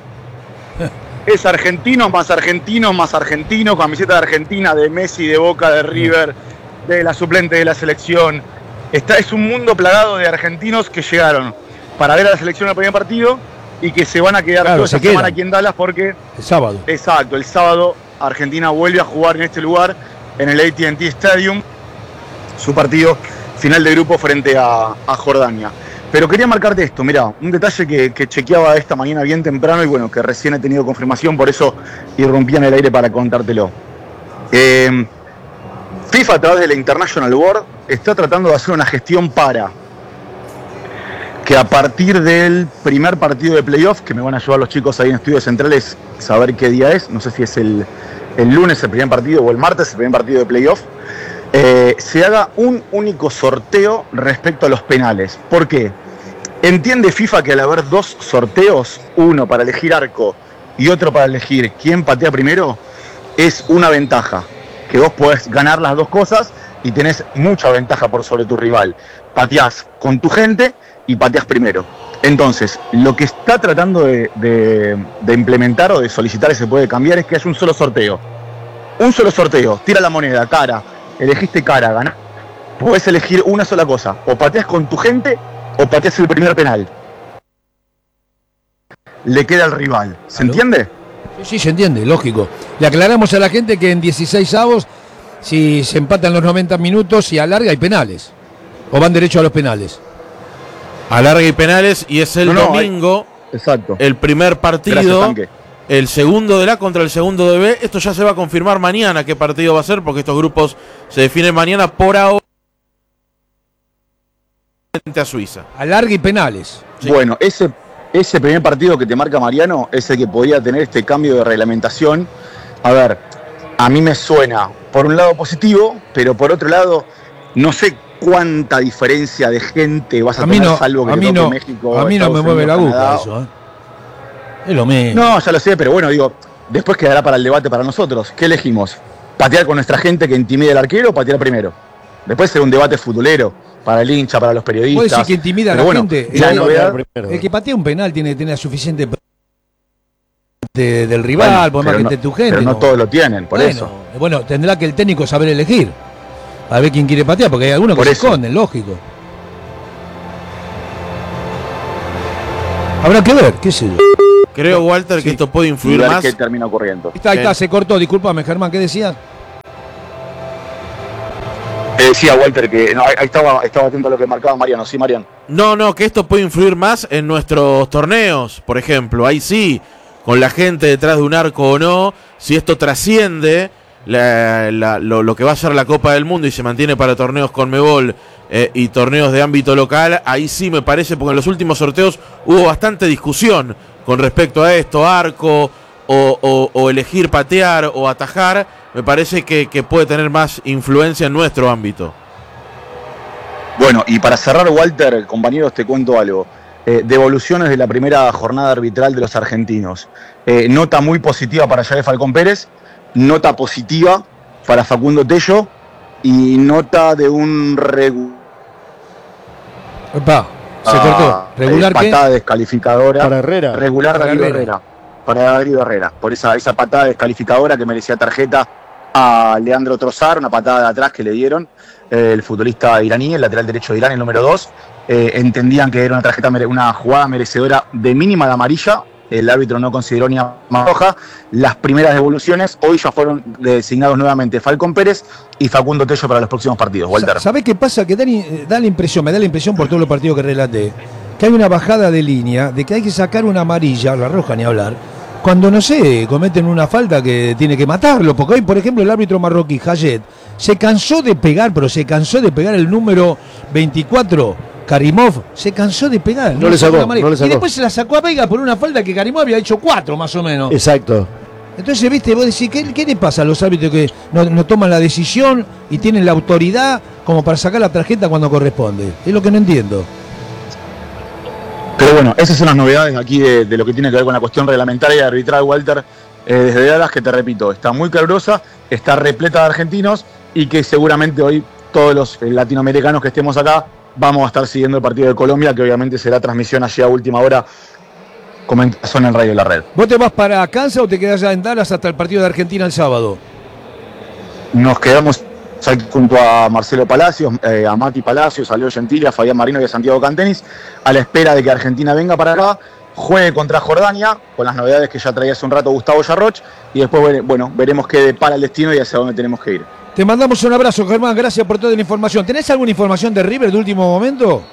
Es argentino más argentino más argentino, camiseta de Argentina, de Messi, de Boca, de River, de la suplente de la selección. Está, es un mundo plagado de argentinos que llegaron para ver a la selección al primer partido y que se van a quedar claro, toda esta quedan. semana aquí en Dallas porque... El sábado. Exacto, el sábado Argentina vuelve a jugar en este lugar, en el A T and T Stadium, su partido final de grupo frente a, a Jordania. Pero quería marcarte esto, mirá, un detalle que, que chequeaba esta mañana bien temprano y bueno, que recién he tenido confirmación, por eso irrumpí en el aire para contártelo. Eh, FIFA a través de la International Board está tratando de hacer una gestión para que a partir del primer partido de playoff, que me van a llevar los chicos ahí en Estudios Centrales, saber qué día es, no sé si es el, el lunes el primer partido o el martes el primer partido de playoff, eh, se haga un único sorteo respecto a los penales. ¿Por qué? Entiende FIFA que al haber dos sorteos, uno para elegir arco y otro para elegir quién patea primero, es una ventaja, que vos podés ganar las dos cosas y tenés mucha ventaja por sobre tu rival. Pateás con tu gente y pateás primero. Entonces, lo que está tratando de, de, de implementar o de solicitar y se puede cambiar es que haya un solo sorteo. Un solo sorteo, tira la moneda, cara, elegiste cara, ganás. Podés elegir una sola cosa, o pateás con tu gente o pateás el primer penal. Le queda al rival, ¿se ¿Aló? entiende? Sí, sí, se entiende, lógico. Le aclaramos a la gente que en dieciséis avos, si se empatan los noventa minutos y alarga, hay penales. O van derecho a los penales. Alarga y penales y es el No, no, domingo. hay... Exacto. El primer partido. Gracias, el segundo de la contra el segundo de B. Esto ya se va a confirmar mañana qué partido va a ser, porque estos grupos se definen mañana. Por ahora frente a Suiza. Alarga y penales. Sí. Bueno, ese, ese primer partido que te marca Mariano es el que podría tener este cambio de reglamentación. A ver, a mí me suena por un lado positivo, pero por otro lado no sé cuánta diferencia de gente vas a, A mí tener, no, salvo que a te mí toque no, México, a mí no Estados me mueve la Unidos, aguja Canadá. eso, ¿eh? Es lo mismo. No, ya lo sé, pero bueno, digo, después quedará para el debate para nosotros. ¿Qué elegimos? ¿Patear con nuestra gente que intimide al arquero o patear primero? Después será un debate futbolero, para el hincha, para los periodistas. ¿Puede decir que intimida a la Pero bueno, gente? la El, novedad- el que patea un penal tiene que tener suficiente de- del rival, Bueno, por más pero que no- esté tu gente. pero no todos lo tienen, por bueno, eso. Bueno, tendrá que el técnico saber elegir. A ver quién quiere patear, porque hay algunos Por que eso. se esconden, lógico. Habrá que ver, qué sé yo. Creo, Walter, sí, que esto puede influir y ver más. qué termina ocurriendo. Ahí está, ahí está, se cortó. Discúlpame, Germán, ¿qué decías? Te decía, Walter, que no, ahí estaba, estaba atento a lo que marcaba Mariano. Sí, Mariano. No, no, que esto puede influir más en nuestros torneos, por ejemplo. Ahí sí, con la gente detrás de un arco o no, si esto trasciende la, la, lo, lo que va a ser la Copa del Mundo y se mantiene para torneos Conmebol eh, y torneos de ámbito local, ahí sí me parece, porque en los últimos sorteos hubo bastante discusión con respecto a esto, arco o, o, o elegir patear o atajar, me parece que, que puede tener más influencia en nuestro ámbito. Bueno, y para cerrar, Walter, compañeros, te cuento algo. Eh, devoluciones de la primera jornada arbitral de los argentinos. Eh, nota muy positiva para Yael Falcón Pérez, nota positiva para Facundo Tello y nota de un regu... Opa, se cortó. ¿Regular eh, qué? Patada descalificadora. Para Herrera. Regular Para Darío Herrera. Herrera. Para Darío Herrera. Por esa, esa patada descalificadora que merecía tarjeta a Leandro Trossard, una patada de atrás que le dieron eh, el futbolista iraní, el lateral derecho de Irán, el número dos. Eh, entendían que era una tarjeta, una jugada merecedora de mínima de amarilla. El árbitro no consideró ni a roja. Las primeras devoluciones hoy ya fueron designados nuevamente Falcón Pérez y Facundo Tello para los próximos partidos. Walter. ¿Sabés qué pasa? Que da, da la impresión, me da la impresión por todos los partidos que relaté, que hay una bajada de línea, de que hay que sacar una amarilla, la roja ni hablar, cuando, no sé, cometen una falta que tiene que matarlo. Porque hoy, por ejemplo, el árbitro marroquí, Hayet, se cansó de pegar, pero se cansó de pegar el número veinticuatro, Karimov, se cansó de pegar. No, no le sacó, no le sacó. Y después se la sacó a Vega por una falta que Karimov había hecho cuatro, más o menos. Exacto. Entonces, viste, vos decís, ¿qué, qué le pasa a los árbitros que no, no toman la decisión y tienen la autoridad como para sacar la tarjeta cuando corresponde? Es lo que no entiendo. Pero bueno, esas son las novedades aquí de, de lo que tiene que ver con la cuestión reglamentaria y arbitral, Walter, eh, desde Dallas, que te repito, está muy calurosa, está repleta de argentinos y que seguramente hoy todos los eh, latinoamericanos que estemos acá vamos a estar siguiendo el partido de Colombia, que obviamente será transmisión allí a última hora, comentación en Radio de la Red. ¿Vos te vas para Kansas o te quedás ya en Dallas hasta el partido de Argentina el sábado? Nos quedamos aquí junto a Marcelo Palacios, eh, a Mati Palacios, a Leo Gentili, a Fabián Marino y a Santiago Cantenis, a la espera de que Argentina venga para acá, juegue contra Jordania, con las novedades que ya traía hace un rato Gustavo Yarroch, y después, bueno, veremos qué depara el destino y hacia dónde tenemos que ir. Te mandamos un abrazo, Germán, gracias por toda la información. ¿Tenés alguna información de River de último momento?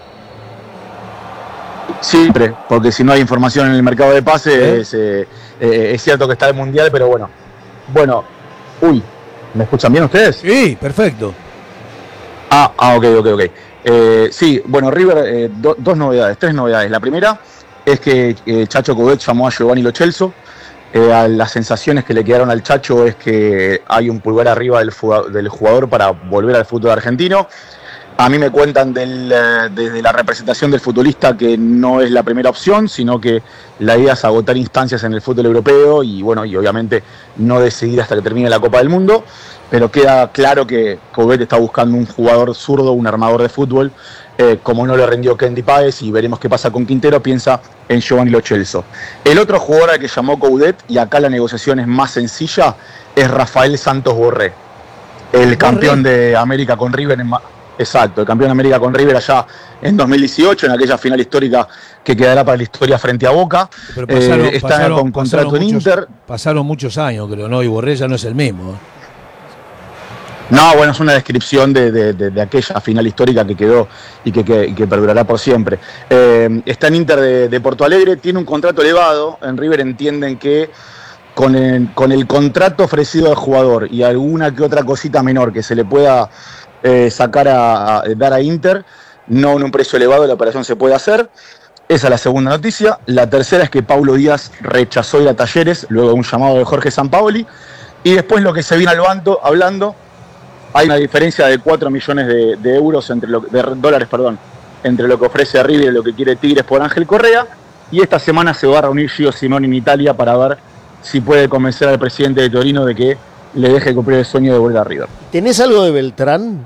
Siempre, porque si no hay información en el mercado de pases, ¿Eh? es, eh, eh, es cierto que está el Mundial, pero bueno. Bueno, uy, ¿me escuchan bien ustedes? Sí, perfecto. Ah, ah ok, ok, ok. Eh, sí, bueno, River, eh, do, dos novedades, tres novedades. La primera es que eh, Chacho Coudet llamó a Giovanni Lo Celso. Eh, a las sensaciones que le quedaron al Chacho es que hay un pulgar arriba del, del jugador para volver al fútbol argentino. A mí me cuentan del, eh, desde la representación del futbolista que no es la primera opción, sino que la idea es agotar instancias en el fútbol europeo y bueno, y obviamente no decidir hasta que termine la Copa del Mundo, pero queda claro que Coudet está buscando un jugador zurdo, un armador de fútbol, eh, como no le rindió Kendi Páez, y veremos qué pasa con Quintero, piensa en Giovanni Lo Celso. El otro jugador al que llamó Coudet, y acá la negociación es más sencilla, es Rafael Santos Borré, el Borré. campeón de América con River en... Exacto, el campeón de América con River allá en dos mil dieciocho, en aquella final histórica que quedará para la historia frente a Boca. Pero pasaron, eh, está pasaron, con contrato en muchos, Inter. Pasaron muchos años, creo, ¿no? Y Borré ya no es el mismo. ¿eh? No, bueno, es una descripción de, de, de, de aquella final histórica que quedó y que, que, que perdurará por siempre. Eh, está en Inter de, de Porto Alegre, tiene un contrato elevado. En River entienden que con el, con el contrato ofrecido al jugador y alguna que otra cosita menor que se le pueda eh, sacar a, a dar a Inter, no en un precio elevado la operación se puede hacer. Esa es la segunda noticia. La tercera es que Paulo Díaz rechazó ir a Talleres luego de un llamado de Jorge Sampaoli. Y después lo que se viene hablando, hablando hay una diferencia de cuatro millones de, de euros, entre lo, de dólares, perdón, entre lo que ofrece River y lo que quiere Tigres por Ángel Correa. Y esta semana se va a reunir Gio Simeone en Italia para ver si puede convencer al presidente de Torino de que le deje cumplir el sueño de volver a River. ¿Tenés algo de Beltrán?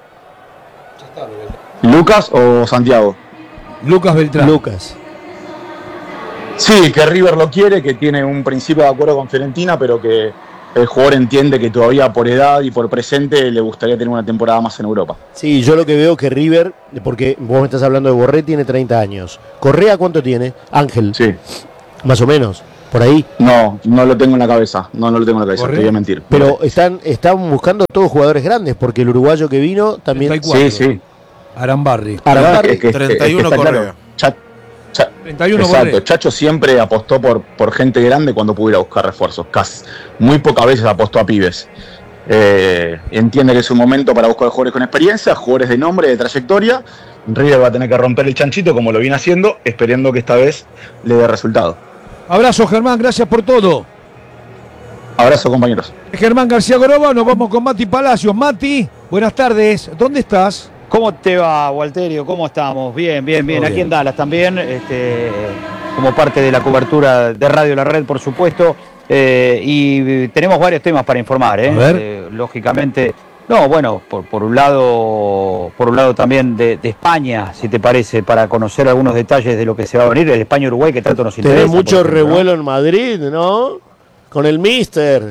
¿Lucas o Santiago? Lucas Beltrán. Lucas. Sí, que River lo quiere, que tiene un principio de acuerdo con Fiorentina, pero que el jugador entiende que todavía por edad y por presente le gustaría tener una temporada más en Europa. Sí, yo lo que veo que River, porque vos me estás hablando de Borré, tiene treinta años. ¿Correa cuánto tiene? Ángel. Sí. Más o menos, por ahí. No, no lo tengo en la cabeza. No, no lo tengo en la cabeza, te voy a mentir. Pero están, están buscando todos jugadores grandes, porque el uruguayo que vino también. treinta y cuatro. Sí, sí. Arambarri. Arambarri. Es que- es que- treinta y uno es que está Correa. claro. Cha- Cha- treinta y uno Exacto, Correa. Chacho siempre apostó por, por gente grande cuando pudo ir a buscar refuerzos. Casi. Muy pocas veces apostó a pibes. Eh, entiende que es un momento para buscar jugadores con experiencia, jugadores de nombre, de trayectoria. River va a tener que romper el chanchito como lo viene haciendo, esperando que esta vez le dé resultado. Abrazo, Germán, gracias por todo. Abrazo, compañeros. Germán García Goroba, nos vamos con Mati Palacios. Mati, buenas tardes, ¿dónde estás? ¿Cómo te va, Walterio? ¿Cómo estamos? Bien, bien, bien. Todo Aquí bien. en Dallas también, este, como parte de la cobertura de Radio La Red, por supuesto. Eh, y tenemos varios temas para informar, ¿eh? A ver. Eh, lógicamente, no, bueno, por, por un lado, por un lado también de, de España, si te parece, para conocer algunos detalles de lo que se va a venir, el España-Uruguay, que tanto nos interesa. Tenés mucho por ejemplo, ¿no? revuelo en Madrid, ¿no? Con el Mister.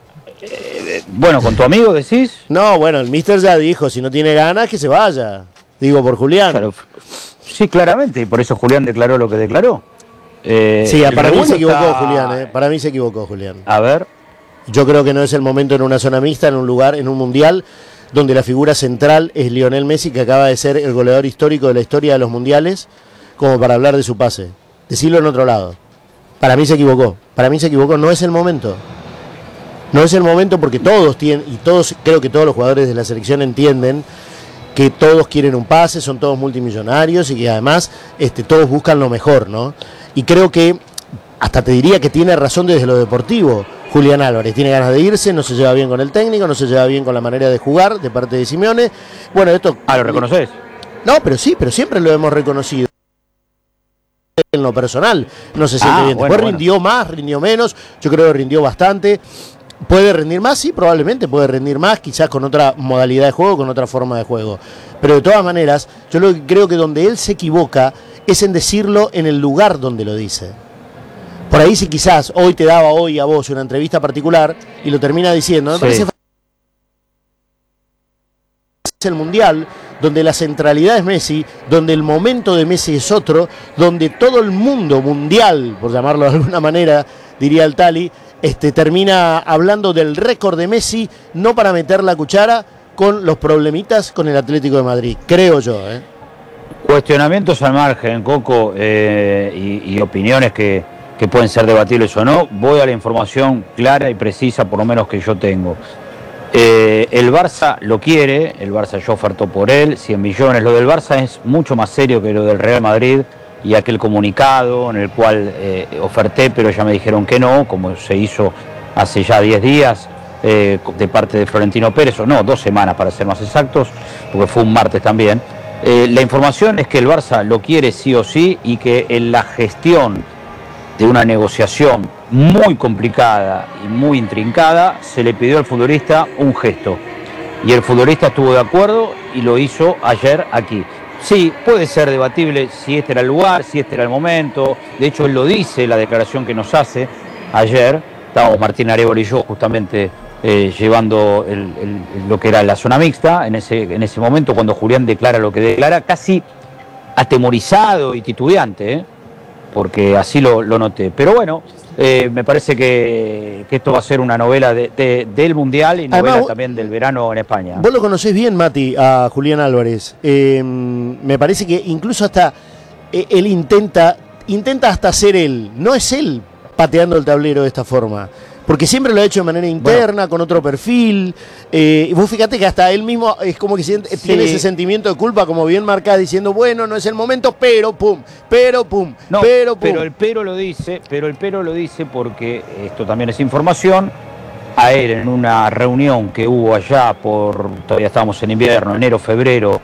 Bueno, con tu amigo decís. No, bueno, el Mister ya dijo, si no tiene ganas, que se vaya. Digo, por Julián. Claro, sí, claramente, y por eso Julián declaró lo que declaró. Eh, Sí, el para mí se revuelo equivocó está- Julián, ¿eh? Para mí se equivocó Julián. A ver. Yo creo que no es el momento en una zona mixta, en un lugar, en un mundial, donde la figura central es Lionel Messi, que acaba de ser el goleador histórico de la historia de los mundiales, como para hablar de su pase. Decirlo en otro lado. Para mí se equivocó. Para mí se equivocó. No es el momento. No es el momento porque todos tienen, y todos, creo que todos los jugadores de la selección entienden que todos quieren un pase, son todos multimillonarios y que además este, todos buscan lo mejor, ¿no? Y creo que, hasta te diría que tiene razón desde lo deportivo, Julián Álvarez. Tiene ganas de irse, no se lleva bien con el técnico, no se lleva bien con la manera de jugar de parte de Simeone. Bueno, esto... Ah, ¿lo reconoces? No, pero sí, pero siempre lo hemos reconocido. En lo personal, no se siente Ah, bien. bueno, Después bueno. rindió más, rindió menos, yo creo que rindió bastante. ¿Puede rendir más? Sí, probablemente puede rendir más, quizás con otra modalidad de juego, con otra forma de juego. Pero de todas maneras, yo lo que creo que donde él se equivoca es en decirlo en el lugar donde lo dice. Por ahí si quizás hoy te daba hoy a vos una entrevista particular y lo termina diciendo, me Sí. parece el Mundial, donde la centralidad es Messi, donde el momento de Messi es otro, donde todo el mundo mundial, por llamarlo de alguna manera, diría el Tali, este, termina hablando del récord de Messi, no para meter la cuchara con los problemitas con el Atlético de Madrid, creo yo. ¿eh? Cuestionamientos al margen, Coco, eh, y, y opiniones que, que pueden ser debatibles o no. Voy a la información clara y precisa, por lo menos que yo tengo. Eh, el Barça lo quiere, el Barça ya ofertó por él, cien millones. Lo del Barça es mucho más serio que lo del Real Madrid y aquel comunicado en el cual eh, oferté, pero ya me dijeron que no, como se hizo hace ya diez días eh, de parte de Florentino Pérez, o no, dos semanas para ser más exactos, porque fue un martes también. Eh, la información es que el Barça lo quiere sí o sí y que en la gestión de una negociación muy complicada y muy intrincada, se le pidió al futbolista un gesto. Y el futbolista estuvo de acuerdo y lo hizo ayer aquí. Sí, puede ser debatible si este era el lugar, si este era el momento. De hecho, él lo dice, la declaración que nos hace ayer. Estábamos Martín Arevalo y yo justamente eh, llevando el, el, lo que era la zona mixta. En ese, en ese momento, cuando Julián declara lo que declara, casi atemorizado y titubeante, ¿eh? Porque así lo, lo noté. Pero bueno, eh, me parece que, que esto va a ser una novela de, de, del Mundial y novela Además, vos- también del verano en España. Vos lo conocés bien, Mati, a Julián Álvarez. Eh, me parece que incluso hasta eh, él intenta, intenta hasta ser él. No es él pateando el tablero de esta forma. Porque siempre lo ha hecho de manera interna, bueno, con otro perfil. Eh, y vos fíjate que hasta él mismo es como que siente, Sí. tiene ese sentimiento de culpa, como bien marcado, diciendo, bueno, no es el momento, pero pum, pero pum, No, pero pum. pero el pero lo dice, pero el pero lo dice porque esto también es información. A él en una reunión que hubo allá por, todavía estábamos en invierno, enero, febrero,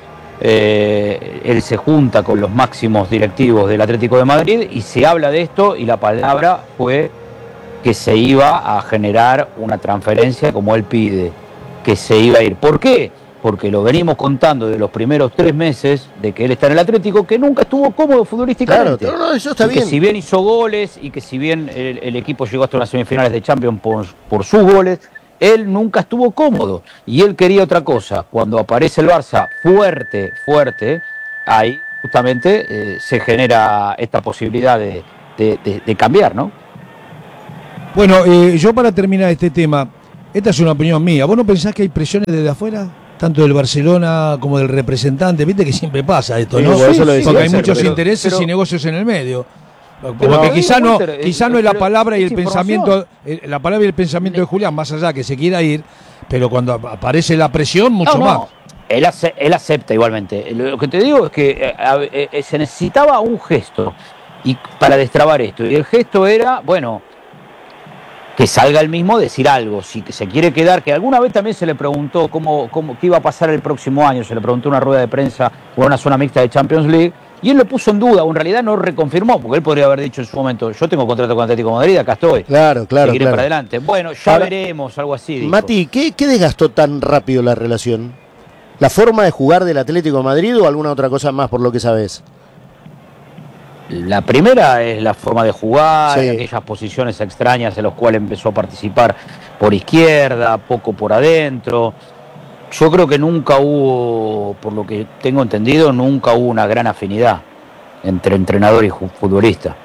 eh, él se junta con los máximos directivos del Atlético de Madrid y se habla de esto y la palabra fue que se iba a generar una transferencia como él pide, que se iba a ir. ¿Por qué? Porque lo venimos contando de los primeros tres meses de que él está en el Atlético, que nunca estuvo cómodo futbolísticamente. Claro, no, no, eso está Y bien. que si bien hizo goles y que si bien el, el equipo llegó hasta las semifinales de Champions por, por sus goles, él nunca estuvo cómodo. Y él quería otra cosa. Cuando aparece el Barça fuerte, fuerte, ahí justamente eh, se genera esta posibilidad de, de, de, de cambiar, ¿no? Bueno, eh, yo para terminar este tema, esta es una opinión mía. ¿Vos no pensás que hay presiones desde afuera? Tanto del Barcelona como del representante. Viste que siempre pasa esto, ¿no? Sí, eso lo Porque hay decía, muchos pero, intereses pero, y negocios en el medio. Porque pero, quizá no, Walter, quizá eh, no es la pero palabra y es el pensamiento, información. eh, la palabra y el pensamiento de Julián, más allá que se quiera ir, pero cuando aparece la presión, mucho no, más. no. Él, ace- él acepta igualmente. Lo que te digo es que eh, a- eh, se necesitaba un gesto y para destrabar esto. Y el gesto era, bueno, que salga él mismo a decir algo. Si se quiere quedar, que alguna vez también se le preguntó cómo, cómo, qué iba a pasar el próximo año. Se le preguntó en una rueda de prensa o en una zona mixta de Champions League. Y él lo puso en duda, o en realidad no reconfirmó, porque él podría haber dicho en su momento, yo tengo contrato con Atlético de Madrid, acá estoy. Claro, claro, Seguiré claro. para adelante. Bueno, ya Ahora, veremos, algo así. dijo. Mati, ¿qué, ¿qué desgastó tan rápido la relación? ¿La forma de jugar del Atlético de Madrid o alguna otra cosa más por lo que sabes? La primera es la forma de jugar, Sí. aquellas posiciones extrañas en las cuales empezó a participar por izquierda, poco por adentro. Yo creo que nunca hubo, por lo que tengo entendido, nunca hubo una gran afinidad entre entrenador y ju- futbolista.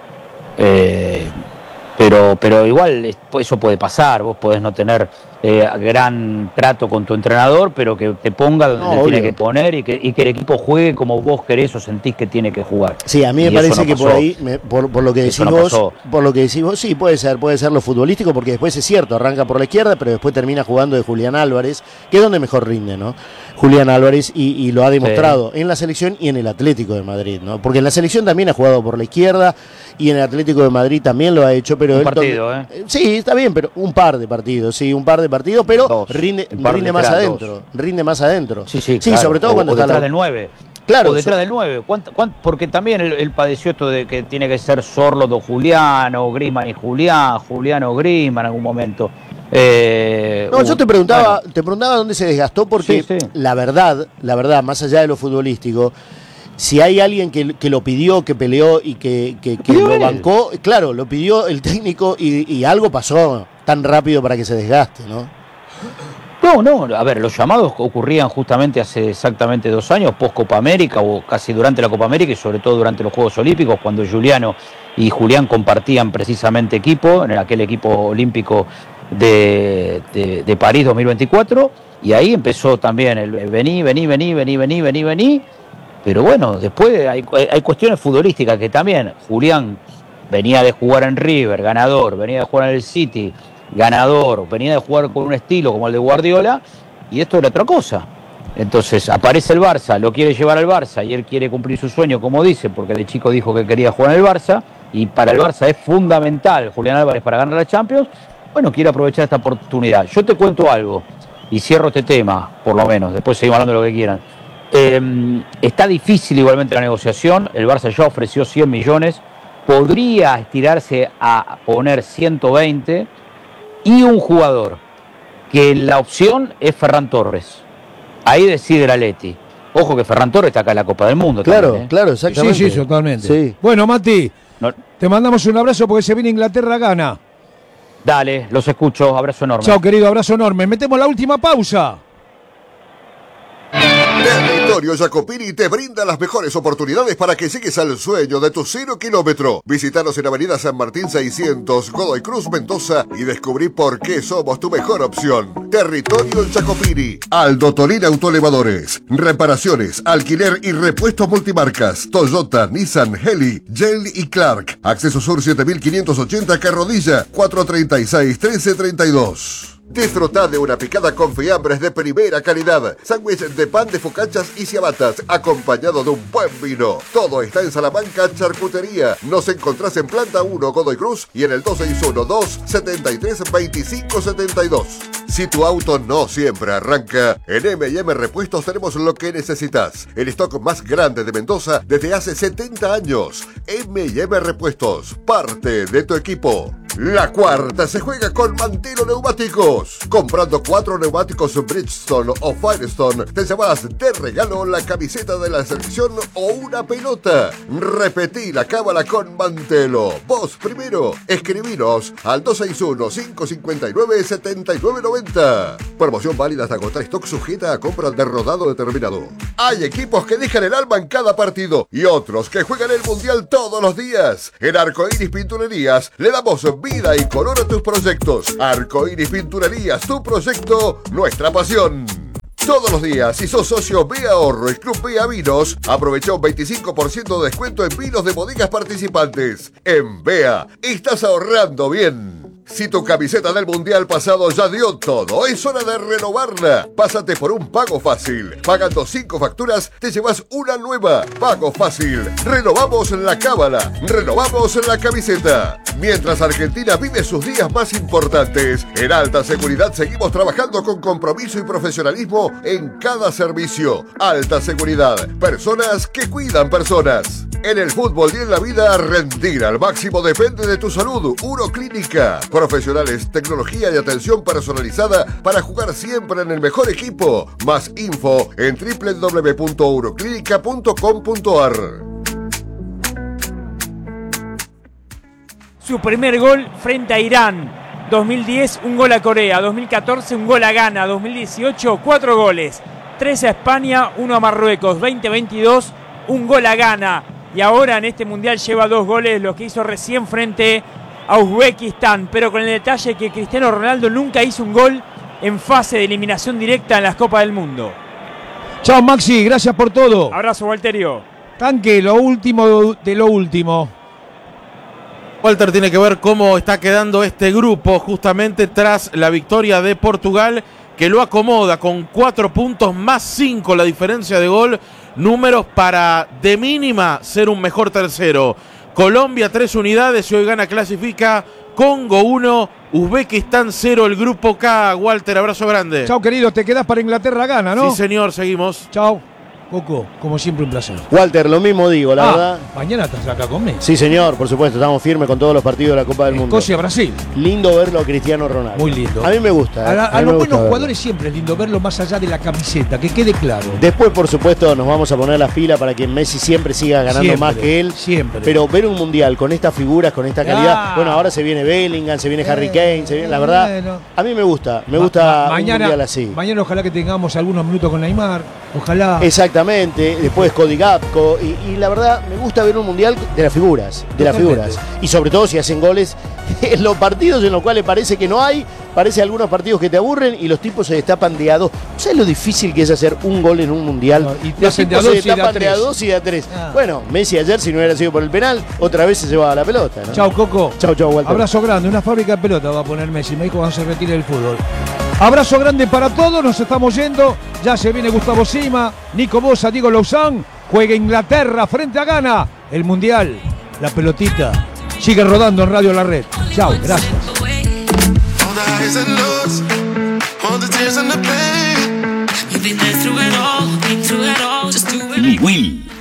Eh, pero, pero igual es- eso puede pasar, vos podés no tener eh, gran trato con tu entrenador, pero que te ponga donde No, te obvio. tiene que poner y que, y que el equipo juegue como vos querés o sentís que tiene que jugar. Sí, a mí Y me eso parece no que por pasó. ahí, me- por, por lo que decís Eso no vos, pasó. por lo que decís vos, sí, puede ser, puede ser lo futbolístico, porque después es cierto, arranca por la izquierda, pero después termina jugando de Julián Álvarez, que es donde mejor rinde, ¿no? Julián Álvarez, y, y lo ha demostrado en la selección y en el Atlético de Madrid, ¿no? Porque en la selección también ha jugado por la izquierda, y en el Atlético de Madrid también lo ha hecho, pero Un él partido, donde- ¿eh? Sí, está bien, pero un par de partidos, sí, un par de partidos, pero Dos. rinde, Un par rinde de más tres, adentro, dos. rinde más adentro. Sí, sí, claro. sobre todo o, cuando o está detrás la- del nueve. Claro, o detrás so- del nueve. ¿Cuánto- cuánto- porque también él, él padeció esto de que tiene que ser Sorloth Julián, o Griezmann y Julián, Julián o Griezmann en algún momento. Eh, No, yo hubo- te preguntaba, bueno, te preguntaba dónde se desgastó porque Sí, sí. la verdad, la verdad, más allá de lo futbolístico, si hay alguien que, que lo pidió, que peleó y que, que- que pidió lo él. bancó, claro, lo pidió el técnico y, y algo pasó tan rápido para que se desgaste, ¿no? No, no, a ver, los llamados ocurrían justamente hace exactamente dos años, post Copa América o casi durante la Copa América y sobre todo durante los Juegos Olímpicos, cuando Giuliano y Julián compartían precisamente equipo, en aquel equipo olímpico de, de, de París dos mil veinticuatro, y ahí empezó también el vení, vení, vení, vení, vení, vení, vení, pero bueno, después hay, hay cuestiones futbolísticas que también Julián venía de jugar en River, ganador, venía de jugar en el City, ganador, venía de jugar con un estilo como el de Guardiola, y esto era otra cosa. Entonces aparece el Barça, lo quiere llevar al Barça y él quiere cumplir su sueño, como dice, porque de chico dijo que quería jugar en el Barça, y para el Barça es fundamental Julián Álvarez para ganar la Champions. Bueno, quiere aprovechar esta oportunidad. Yo te cuento algo, y cierro este tema, por lo menos, después seguimos hablando de lo que quieran. Eh, está difícil igualmente la negociación, el Barça ya ofreció cien millones, podría estirarse a poner ciento veinte, y un jugador, que la opción es Ferran Torres. Ahí decide el Atleti. Ojo que Ferran Torres está acá en la Copa del Mundo. Claro, también, ¿eh? claro, exactamente. Sí, sí, totalmente. Sí. Bueno, Mati, No- te mandamos un abrazo porque se viene Inglaterra gana. Dale, los escucho, abrazo enorme. Chao, querido, abrazo enorme. Metemos la última pausa. Territorio Jacopini te brinda las mejores oportunidades para que llegues al sueño de tu cero kilómetro. Visítanos en Avenida San Martín seiscientos, Godoy Cruz, Mendoza, y descubrí por qué somos tu mejor opción. Territorio Jacopini. Aldo Tolín Autoelevadores. Reparaciones, alquiler y repuestos multimarcas. Toyota, Nissan, Heli, Yale y Clark. Acceso Sur siete mil quinientos ochenta, Carrodilla, cuatro treinta y seis, trece treinta y dos. Disfruta de una picada con fiambres de primera calidad, sándwich de pan de focachas y ciabatas, acompañado de un buen vino. Todo está en Salamanca Charcutería. Nos encontrás en Planta uno, Godoy Cruz, y en el dos seis uno, dos siete tres, dos cinco siete dos. Si tu auto no siempre arranca, en eme y eme Repuestos tenemos lo que necesitas. El stock más grande de Mendoza desde hace setenta años. eme y eme Repuestos, parte de tu equipo. La cuarta se juega con Mantelo Neumáticos. Comprando cuatro neumáticos Bridgestone o Firestone, te llevas de regalo la camiseta de la selección o una pelota. Repetí la cábala con Mantelo. Vos primero, escribinos al dos seis uno, cinco cinco nueve, siete nueve nueve cero. Promoción válida hasta agotar stock, sujeta a compra de rodado determinado. Hay equipos que dejan el alma en cada partido y otros que juegan el mundial todos los días. En Arcoiris Pinturerías le damos vida y color a tus proyectos. Arcoiris Pinturerías, tu proyecto, nuestra pasión. Todos los días, si sos socio B Ahorro y Club B A Vinos, aprovecha un veinticinco por ciento de descuento en vinos de bodegas participantes. En B A, estás ahorrando bien. Si tu camiseta del Mundial pasado ya dio todo, es hora de renovarla. Pásate por un pago fácil. Pagando cinco facturas, te llevas una nueva. Pago fácil. Renovamos la cábala. Renovamos la camiseta. Mientras Argentina vive sus días más importantes, en Alta Seguridad seguimos trabajando con compromiso y profesionalismo en cada servicio. Alta Seguridad. Personas que cuidan personas. En el fútbol y en la vida, rendir al máximo depende de tu salud. Uroclínica. Profesionales, tecnología y atención personalizada para jugar siempre en el mejor equipo. Más info en doble u doble u doble u punto uroclínica punto com punto a r. Su primer gol frente a Irán. dos mil diez, un gol a Corea. dos mil catorce, un gol a Ghana. dos mil dieciocho, cuatro goles. tres a España, uno a Marruecos. veinte veintidós, un gol a Ghana. Y ahora en este mundial lleva dos goles, lo que hizo recién frente a Uzbekistán, pero con el detalle que Cristiano Ronaldo nunca hizo un gol en fase de eliminación directa en las Copas del Mundo. Chao Maxi, gracias por todo. Abrazo, Walterio. Tanque, lo último de lo último. Walter, tiene que ver cómo está quedando este grupo justamente tras la victoria de Portugal, que lo acomoda con cuatro puntos más cinco la diferencia de gol, números para de mínima ser un mejor tercero. Colombia tres unidades y hoy gana, clasifica. Congo uno, Uzbekistán cero, el grupo K. Walter, abrazo grande. Chao querido, te quedás para Inglaterra gana, ¿no? Sí señor, seguimos. Chao. Coco, como siempre un placer. Walter, lo mismo digo, la ah, verdad. Mañana estás acá conmigo. Sí, señor, por supuesto, estamos firmes con todos los partidos de la Copa del Mundo. Escocia, Brasil. Lindo verlo a Cristiano Ronaldo. Muy lindo. A mí me gusta. A, la, a, a mí los me buenos gusta jugadores siempre es lindo verlo más allá de la camiseta, que quede claro. Después, por supuesto, nos vamos a poner las pilas para que Messi siempre siga ganando siempre, más que él. Siempre. Pero ver un mundial con estas figuras, con esta calidad. Ah. Bueno, ahora se viene Bellingham, se viene eh, Harry Kane, se viene, la verdad. Bueno. A mí me gusta, me Ma gusta ma mañana, un mundial así. Mañana ojalá que tengamos algunos minutos con Neymar. Ojalá. Exactamente. Después Cody Gakpo. Y, y la verdad, me gusta ver un mundial de las figuras. De las figuras. Y sobre todo si hacen goles en los partidos en los cuales parece que no hay. Parece algunos partidos que te aburren y los tipos se destapan de a dos. ¿Sabes lo difícil que es hacer un gol en un mundial? No, y los tipos se destapan de de a dos y de a tres. Ah. Bueno, Messi ayer, si no hubiera sido por el penal, otra vez se llevaba la pelota, ¿no? Chau, Coco. Chau, chau, Walter. Abrazo grande. Una fábrica de pelota va a poner Messi. Me dijo cuando se retire del fútbol. Abrazo grande para todos. Nos estamos yendo. Ya se viene Gustavo Sima, Nico Bosa, Diego Lozán. Juega Inglaterra frente a Ghana. El Mundial. La pelotita sigue rodando en Radio La Red. Chau, gracias. Will